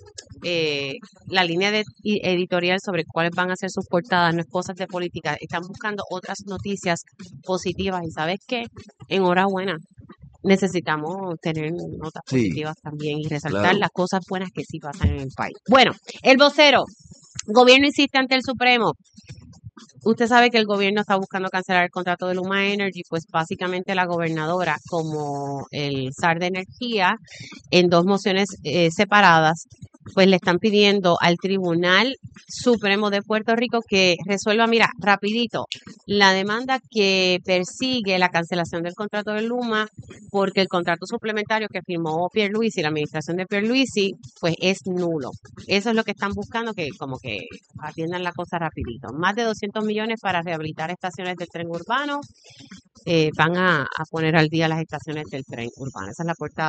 eh, la línea de i- editorial sobre cuáles van a ser sus portadas, no es cosas de política, están buscando otras noticias positivas y ¿sabes qué? Enhorabuena. Necesitamos tener notas Sí, positivas también y resaltar claro. las cosas buenas que sí pasan en el país. Bueno, el vocero, gobierno insiste ante el Supremo. Usted sabe que el gobierno está buscando cancelar el contrato de Luma Energy, pues básicamente la gobernadora, como el S A R de Energía, en dos mociones eh, separadas, pues le están pidiendo al Tribunal Supremo de Puerto Rico que resuelva, mira, rapidito, la demanda que persigue la cancelación del contrato de Luma, porque el contrato suplementario que firmó Pierluisi, la administración de Pierluisi, pues es nulo. Eso es lo que están buscando, que como que atiendan la cosa rapidito. Más de doscientos millones para rehabilitar estaciones del tren urbano. Eh, van a, a poner al día las estaciones del tren urbano. Esa es la portada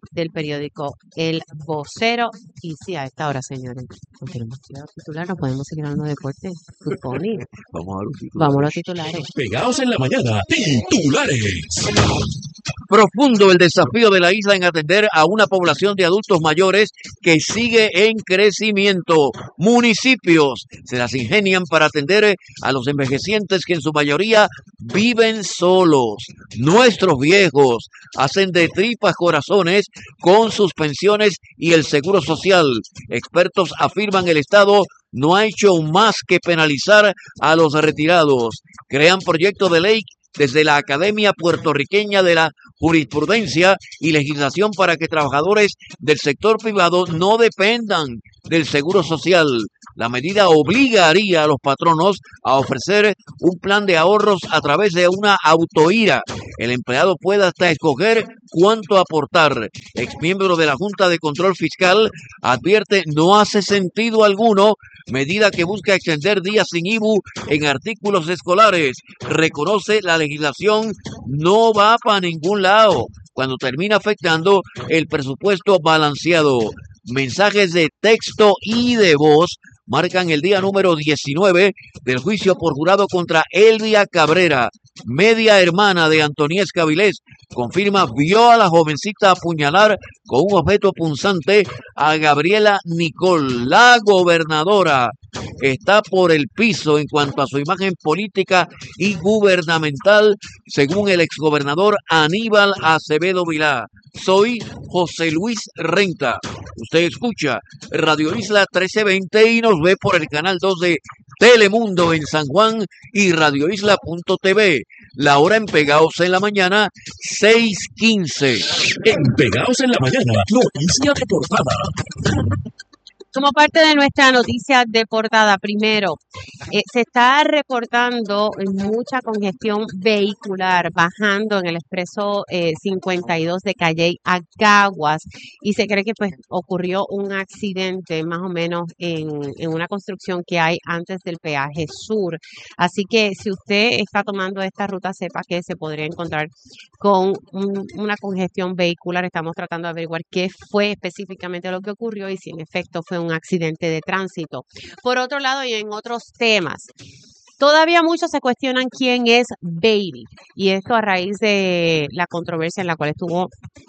del periódico El Vocero. Y sí, a esta hora, señores, no tenemos que ir a los titulares, no podemos seguir hablando de deporte, fútbol. Vamos a los titulares. Vamos a los titulares. Pegados en la mañana, titulares. Profundo el desafío de la isla en atender a una población de adultos mayores que sigue en crecimiento. Municipios se las ingenian para atender a los envejecientes que en su mayoría viven solos. Nuestros viejos hacen de tripas corazones con sus pensiones y el seguro social. Expertos afirman el Estado no ha hecho más que penalizar a los retirados. Crean proyecto de ley desde la Academia Puertorriqueña de la Jurisprudencia y Legislación para que trabajadores del sector privado no dependan del seguro social. La medida obligaría a los patronos a ofrecer un plan de ahorros a través de una autoira. El empleado puede hasta escoger cuánto aportar. Exmiembro de la Junta de Control Fiscal advierte no hace sentido alguno medida que busca extender días sin I B U en artículos escolares. Reconoce la legislación no va para ningún lado cuando termina afectando el presupuesto balanceado. Mensajes de texto y de voz marcan el día número diecinueve del juicio por jurado contra Elvia Cabrera, media hermana de Antoniesca Vilés. Confirma vio a la jovencita apuñalar con un objeto punzante a Gabriela Nicol. La gobernadora está por el piso en cuanto a su imagen política y gubernamental, según el exgobernador Aníbal Acevedo Vilá. Soy José Luis Renta. Usted escucha Radio Isla trece veinte y nos ve por el canal dos de Telemundo en San Juan y radio isla punto t v. La hora en Pegados en la Mañana, seis quince. En Pegados en la Mañana, noticia de portada. Como parte de nuestra noticia de portada, primero, eh, se está reportando mucha congestión vehicular bajando en el expreso eh, cincuenta y dos de Calley a Caguas y se cree que pues ocurrió un accidente más o menos en, en una construcción que hay antes del peaje sur. Así que si usted está tomando esta ruta, sepa que se podría encontrar con un, una congestión vehicular. Estamos tratando de averiguar qué fue específicamente lo que ocurrió y si en efecto fue un accidente de tránsito. Por otro lado, y en otros temas, todavía muchos se cuestionan quién es Baby, y esto a raíz de la controversia en la cual estuvo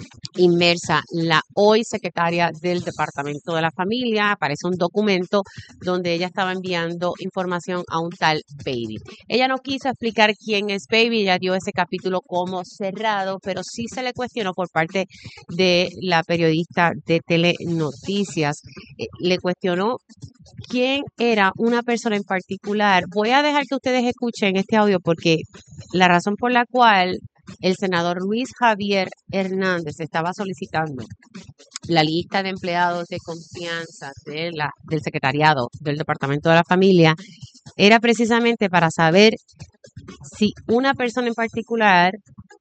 inmersa la hoy secretaria del Departamento de la Familia. Aparece un documento donde ella estaba enviando información a un tal Baby. Ella no quiso explicar quién es Baby, ella dio ese capítulo como cerrado, pero sí se le cuestionó por parte de la periodista de Telenoticias. Eh, le cuestionó quién era una persona en particular. Voy a dejar que ustedes escuchen este audio porque la razón por la cual el senador Luis Javier Hernández estaba solicitando la lista de empleados de confianza de la, del secretariado del Departamento de la Familia era precisamente para saber si una persona en particular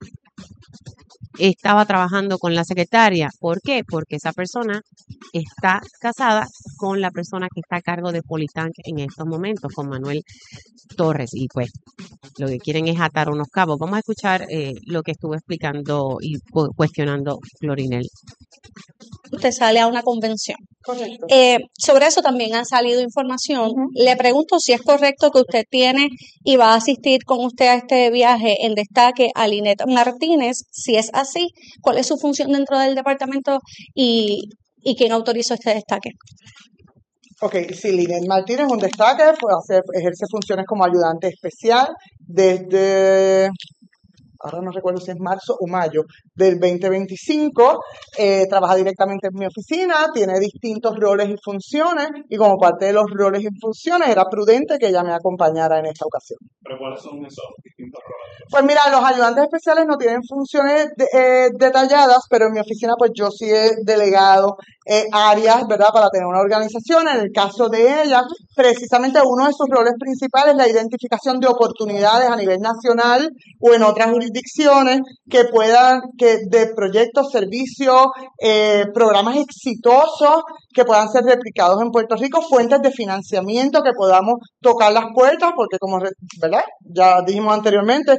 estaba trabajando con la secretaria. ¿Por qué? Porque esa persona está casada con la persona que está a cargo de Politank en estos momentos, con Manuel Torres. Y pues lo que quieren es atar unos cabos. Vamos a escuchar eh, lo que estuvo explicando y cu- cuestionando Florinel. Usted sale a una convención. Correcto. Eh, sobre eso también ha salido información. Ujú. Le pregunto si es correcto que usted tiene y va a asistir con usted a este viaje en destaque a Linet Martínez. Si es así, ¿cuál es su función dentro del departamento y, y quién autorizó este destaque? Ok, sí, Linet Martínez es un destaque, puede hacer, ejerce funciones como ayudante especial desde, ahora no recuerdo si es marzo o mayo del veinte veinticinco, eh, trabaja directamente en mi oficina, tiene distintos roles y funciones, y como parte de los roles y funciones era prudente que ella me acompañara en esta ocasión. ¿Pero cuáles son esos distintos roles? Pues mira, los ayudantes especiales no tienen funciones de- eh, detalladas, pero en mi oficina pues yo sí he delegado eh, áreas, ¿verdad?, para tener una organización. En el caso de ella, precisamente uno de sus roles principales es la identificación de oportunidades a nivel nacional o en otras jurisdicciones que puedan, que de proyectos, servicios, eh, programas exitosos que puedan ser replicados en Puerto Rico, fuentes de financiamiento que podamos tocar las puertas, porque como, re- ¿verdad?, ya dijimos anteriormente,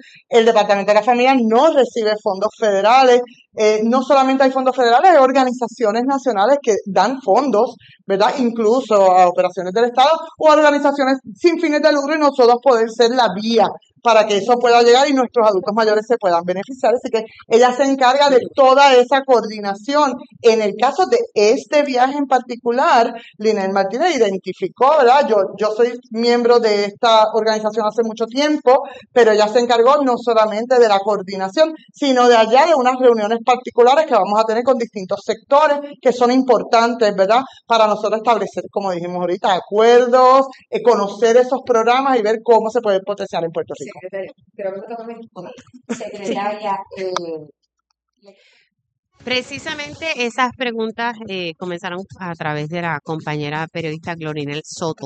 el Departamento de la Familia no recibe fondos federales. Eh, no solamente hay fondos federales, hay organizaciones nacionales que dan fondos, ¿verdad? Incluso a operaciones del Estado o a organizaciones sin fines de lucro, y nosotros poder ser la vía para que eso pueda llegar y nuestros adultos mayores se puedan beneficiar. Así que ella se encarga de toda esa coordinación. En el caso de este viaje en particular, Linet Martínez identificó, ¿verdad? Yo, yo soy miembro de esta organización hace mucho tiempo, pero ella se encargó no solamente de la coordinación, sino de allá de unas reuniones particulares que vamos a tener con distintos sectores que son importantes, ¿verdad? Para nosotros establecer, como dijimos ahorita, acuerdos, eh, conocer esos programas y ver cómo se puede potenciar en Puerto Rico. Secretaria, creo que me toca a mí. Secretaria, eh, Precisamente esas preguntas eh, comenzaron a través de la compañera periodista Glorinel Soto,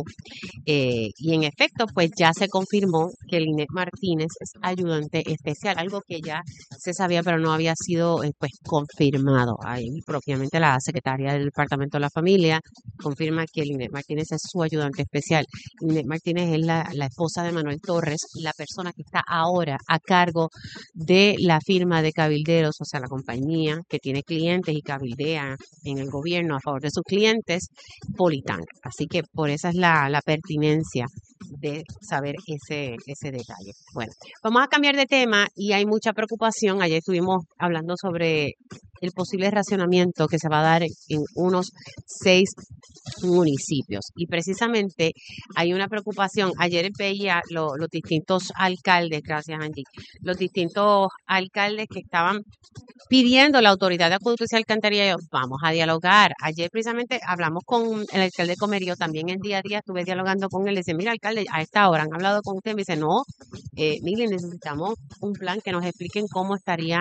eh, y en efecto pues ya se confirmó que Linet Martínez es ayudante especial, algo que ya se sabía pero no había sido eh, pues confirmado. Ahí propiamente la secretaria del Departamento de la Familia confirma que Linet Martínez es su ayudante especial. Linet Martínez es la, la esposa de Manuel Torres, la persona que está ahora a cargo de la firma de cabilderos, o sea la compañía que tiene clientes y cabildea en el gobierno a favor de sus clientes, Politan. Así que por esa es la, la pertinencia de saber ese, ese detalle. Bueno, vamos a cambiar de tema y hay mucha preocupación. Ayer estuvimos hablando sobre el posible racionamiento que se va a dar en unos seis municipios. Y precisamente hay una preocupación. Ayer veía lo, los distintos alcaldes, gracias Angie, los distintos alcaldes que estaban pidiendo a la autoridad de acueductos y alcantarillado, vamos a dialogar. Ayer precisamente hablamos con el alcalde de Comerío, también en día a día estuve dialogando con él, le dice, mira alcalde, a esta hora han hablado con usted, me dice, no, eh, mire, necesitamos un plan que nos expliquen cómo estaría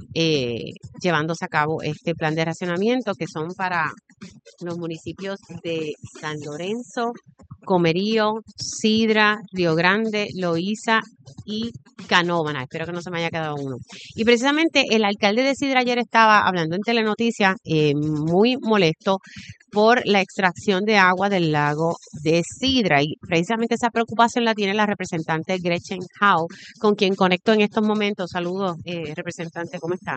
eh, llevándose a cabo este plan de racionamiento, que son para los municipios de San Lorenzo, Comerío, Sidra, Río Grande, Loíza y Canóvana. Espero que no se me haya quedado uno. Y precisamente el alcalde de Sidra ayer estaba hablando en Telenoticias eh, muy molesto por la extracción de agua del lago de Sidra, y precisamente esa preocupación la tiene la representante Gretchen Howe, con quien conecto en estos momentos. Saludos, eh, representante, ¿cómo está?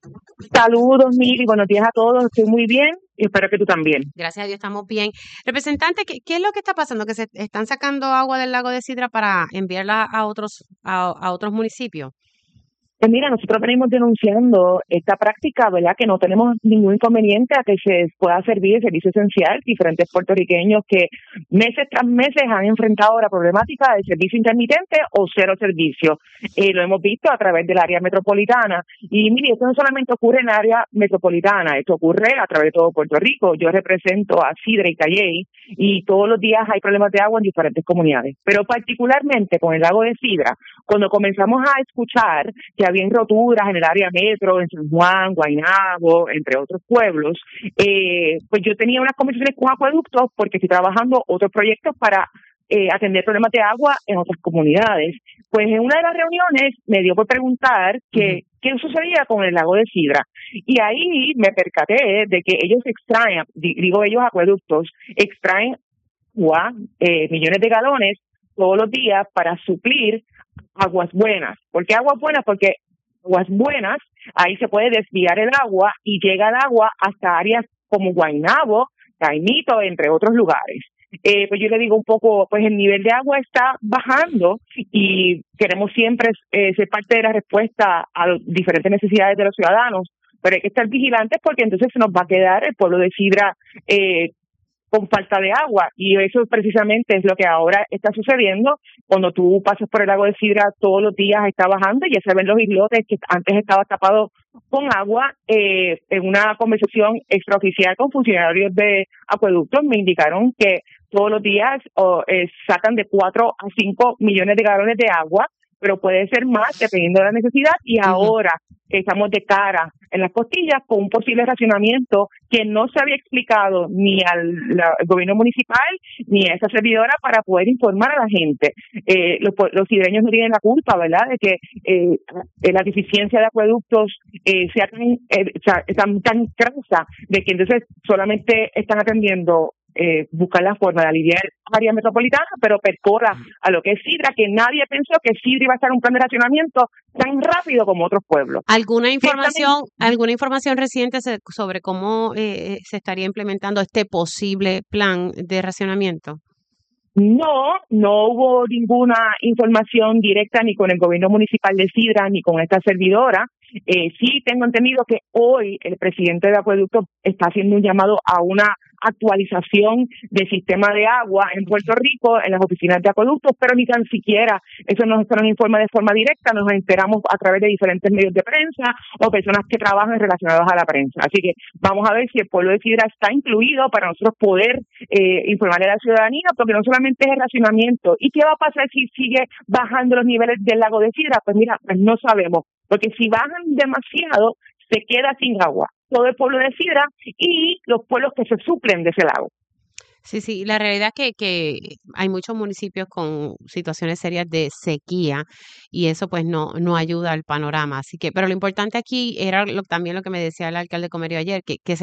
Saludos, Mili, buenos días a todos, estoy muy bien y espero que tú también. Gracias a Dios, estamos bien. Representante, ¿qué, qué es lo que está pasando? ¿Que se están sacando agua del lago de Sidra para enviarla a otros, a, a otros municipios? Pues mira, nosotros venimos denunciando esta práctica, ¿verdad? Que no tenemos ningún inconveniente a que se pueda servir el servicio esencial. Diferentes puertorriqueños que meses tras meses han enfrentado la problemática del servicio intermitente o cero servicio. Eh, lo hemos visto a través del área metropolitana. Y mire, esto no solamente ocurre en el área metropolitana, esto ocurre a través de todo Puerto Rico. Yo represento a Sidra y Calley y todos los días hay problemas de agua en diferentes comunidades. Pero particularmente con el lago de Sidra, cuando comenzamos a escuchar que había roturas en el área metro, en San Juan, Guaynabo, entre otros pueblos, eh, pues yo tenía unas conversaciones con acueductos porque estoy trabajando otros proyectos para eh, atender problemas de agua en otras comunidades. Pues en una de las reuniones me dio por preguntar que qué sucedía con el lago de Sidra. Y ahí me percaté de que ellos extraen, digo ellos acueductos, extraen agua, eh, millones de galones todos los días para suplir aguas buenas. ¿Por qué aguas buenas? Porque aguas buenas, ahí se puede desviar el agua y llega el agua hasta áreas como Guaynabo, Caimito, entre otros lugares. Eh, pues yo le digo un poco, pues el nivel de agua está bajando y queremos siempre eh, ser parte de la respuesta a las diferentes necesidades de los ciudadanos, pero hay que estar vigilantes porque entonces se nos va a quedar el pueblo de Sidra eh, con falta de agua, y eso precisamente es lo que ahora está sucediendo. Cuando tú pasas por el lago de Sidra todos los días está bajando, y ya se ven los islotes que antes estaba tapado con agua. Eh, en una conversación extraoficial con funcionarios de acueductos me indicaron que todos los días oh, eh, sacan de cuatro a cinco millones de galones de agua, pero puede ser más dependiendo de la necesidad, y ahora estamos de cara en las costillas con un posible racionamiento que no se había explicado ni al, la, al gobierno municipal ni a esa servidora para poder informar a la gente. Eh, los, los sidreños no tienen la culpa, ¿verdad?, de que eh, la deficiencia de acueductos eh, sea tan, eh, sea, tan, tan crasa, de que entonces solamente están atendiendo eh, buscar la forma de aliviar área metropolitana, pero percora a lo que es Sidra, que nadie pensó que Sidra iba a estar un plan de racionamiento tan rápido como otros pueblos. ¿Alguna información, alguna información reciente se- sobre cómo eh, se estaría implementando este posible plan de racionamiento? No, no hubo ninguna información directa ni con el gobierno municipal de Sidra ni con esta servidora. Eh, sí tengo entendido que hoy el presidente de Acueducto está haciendo un llamado a una actualización del sistema de agua en Puerto Rico, en las oficinas de acueductos, pero ni tan siquiera eso nos, eso nos informa de forma directa, nos enteramos a través de diferentes medios de prensa o personas que trabajan relacionadas a la prensa. Así que vamos a ver si el pueblo de Sidra está incluido para nosotros poder eh, informarle a la ciudadanía, porque no solamente es el racionamiento. ¿Y qué va a pasar si sigue bajando los niveles del lago de Sidra? Pues mira, pues no sabemos, porque si bajan demasiado, se queda sin agua todo el pueblo de Sidra y los pueblos que se suplen de ese lago. Sí, sí, la realidad es que, que hay muchos municipios con situaciones serias de sequía y eso pues no, no ayuda al panorama. Así que, pero lo importante aquí era lo- también lo que me decía el alcalde Comerio ayer, que, que se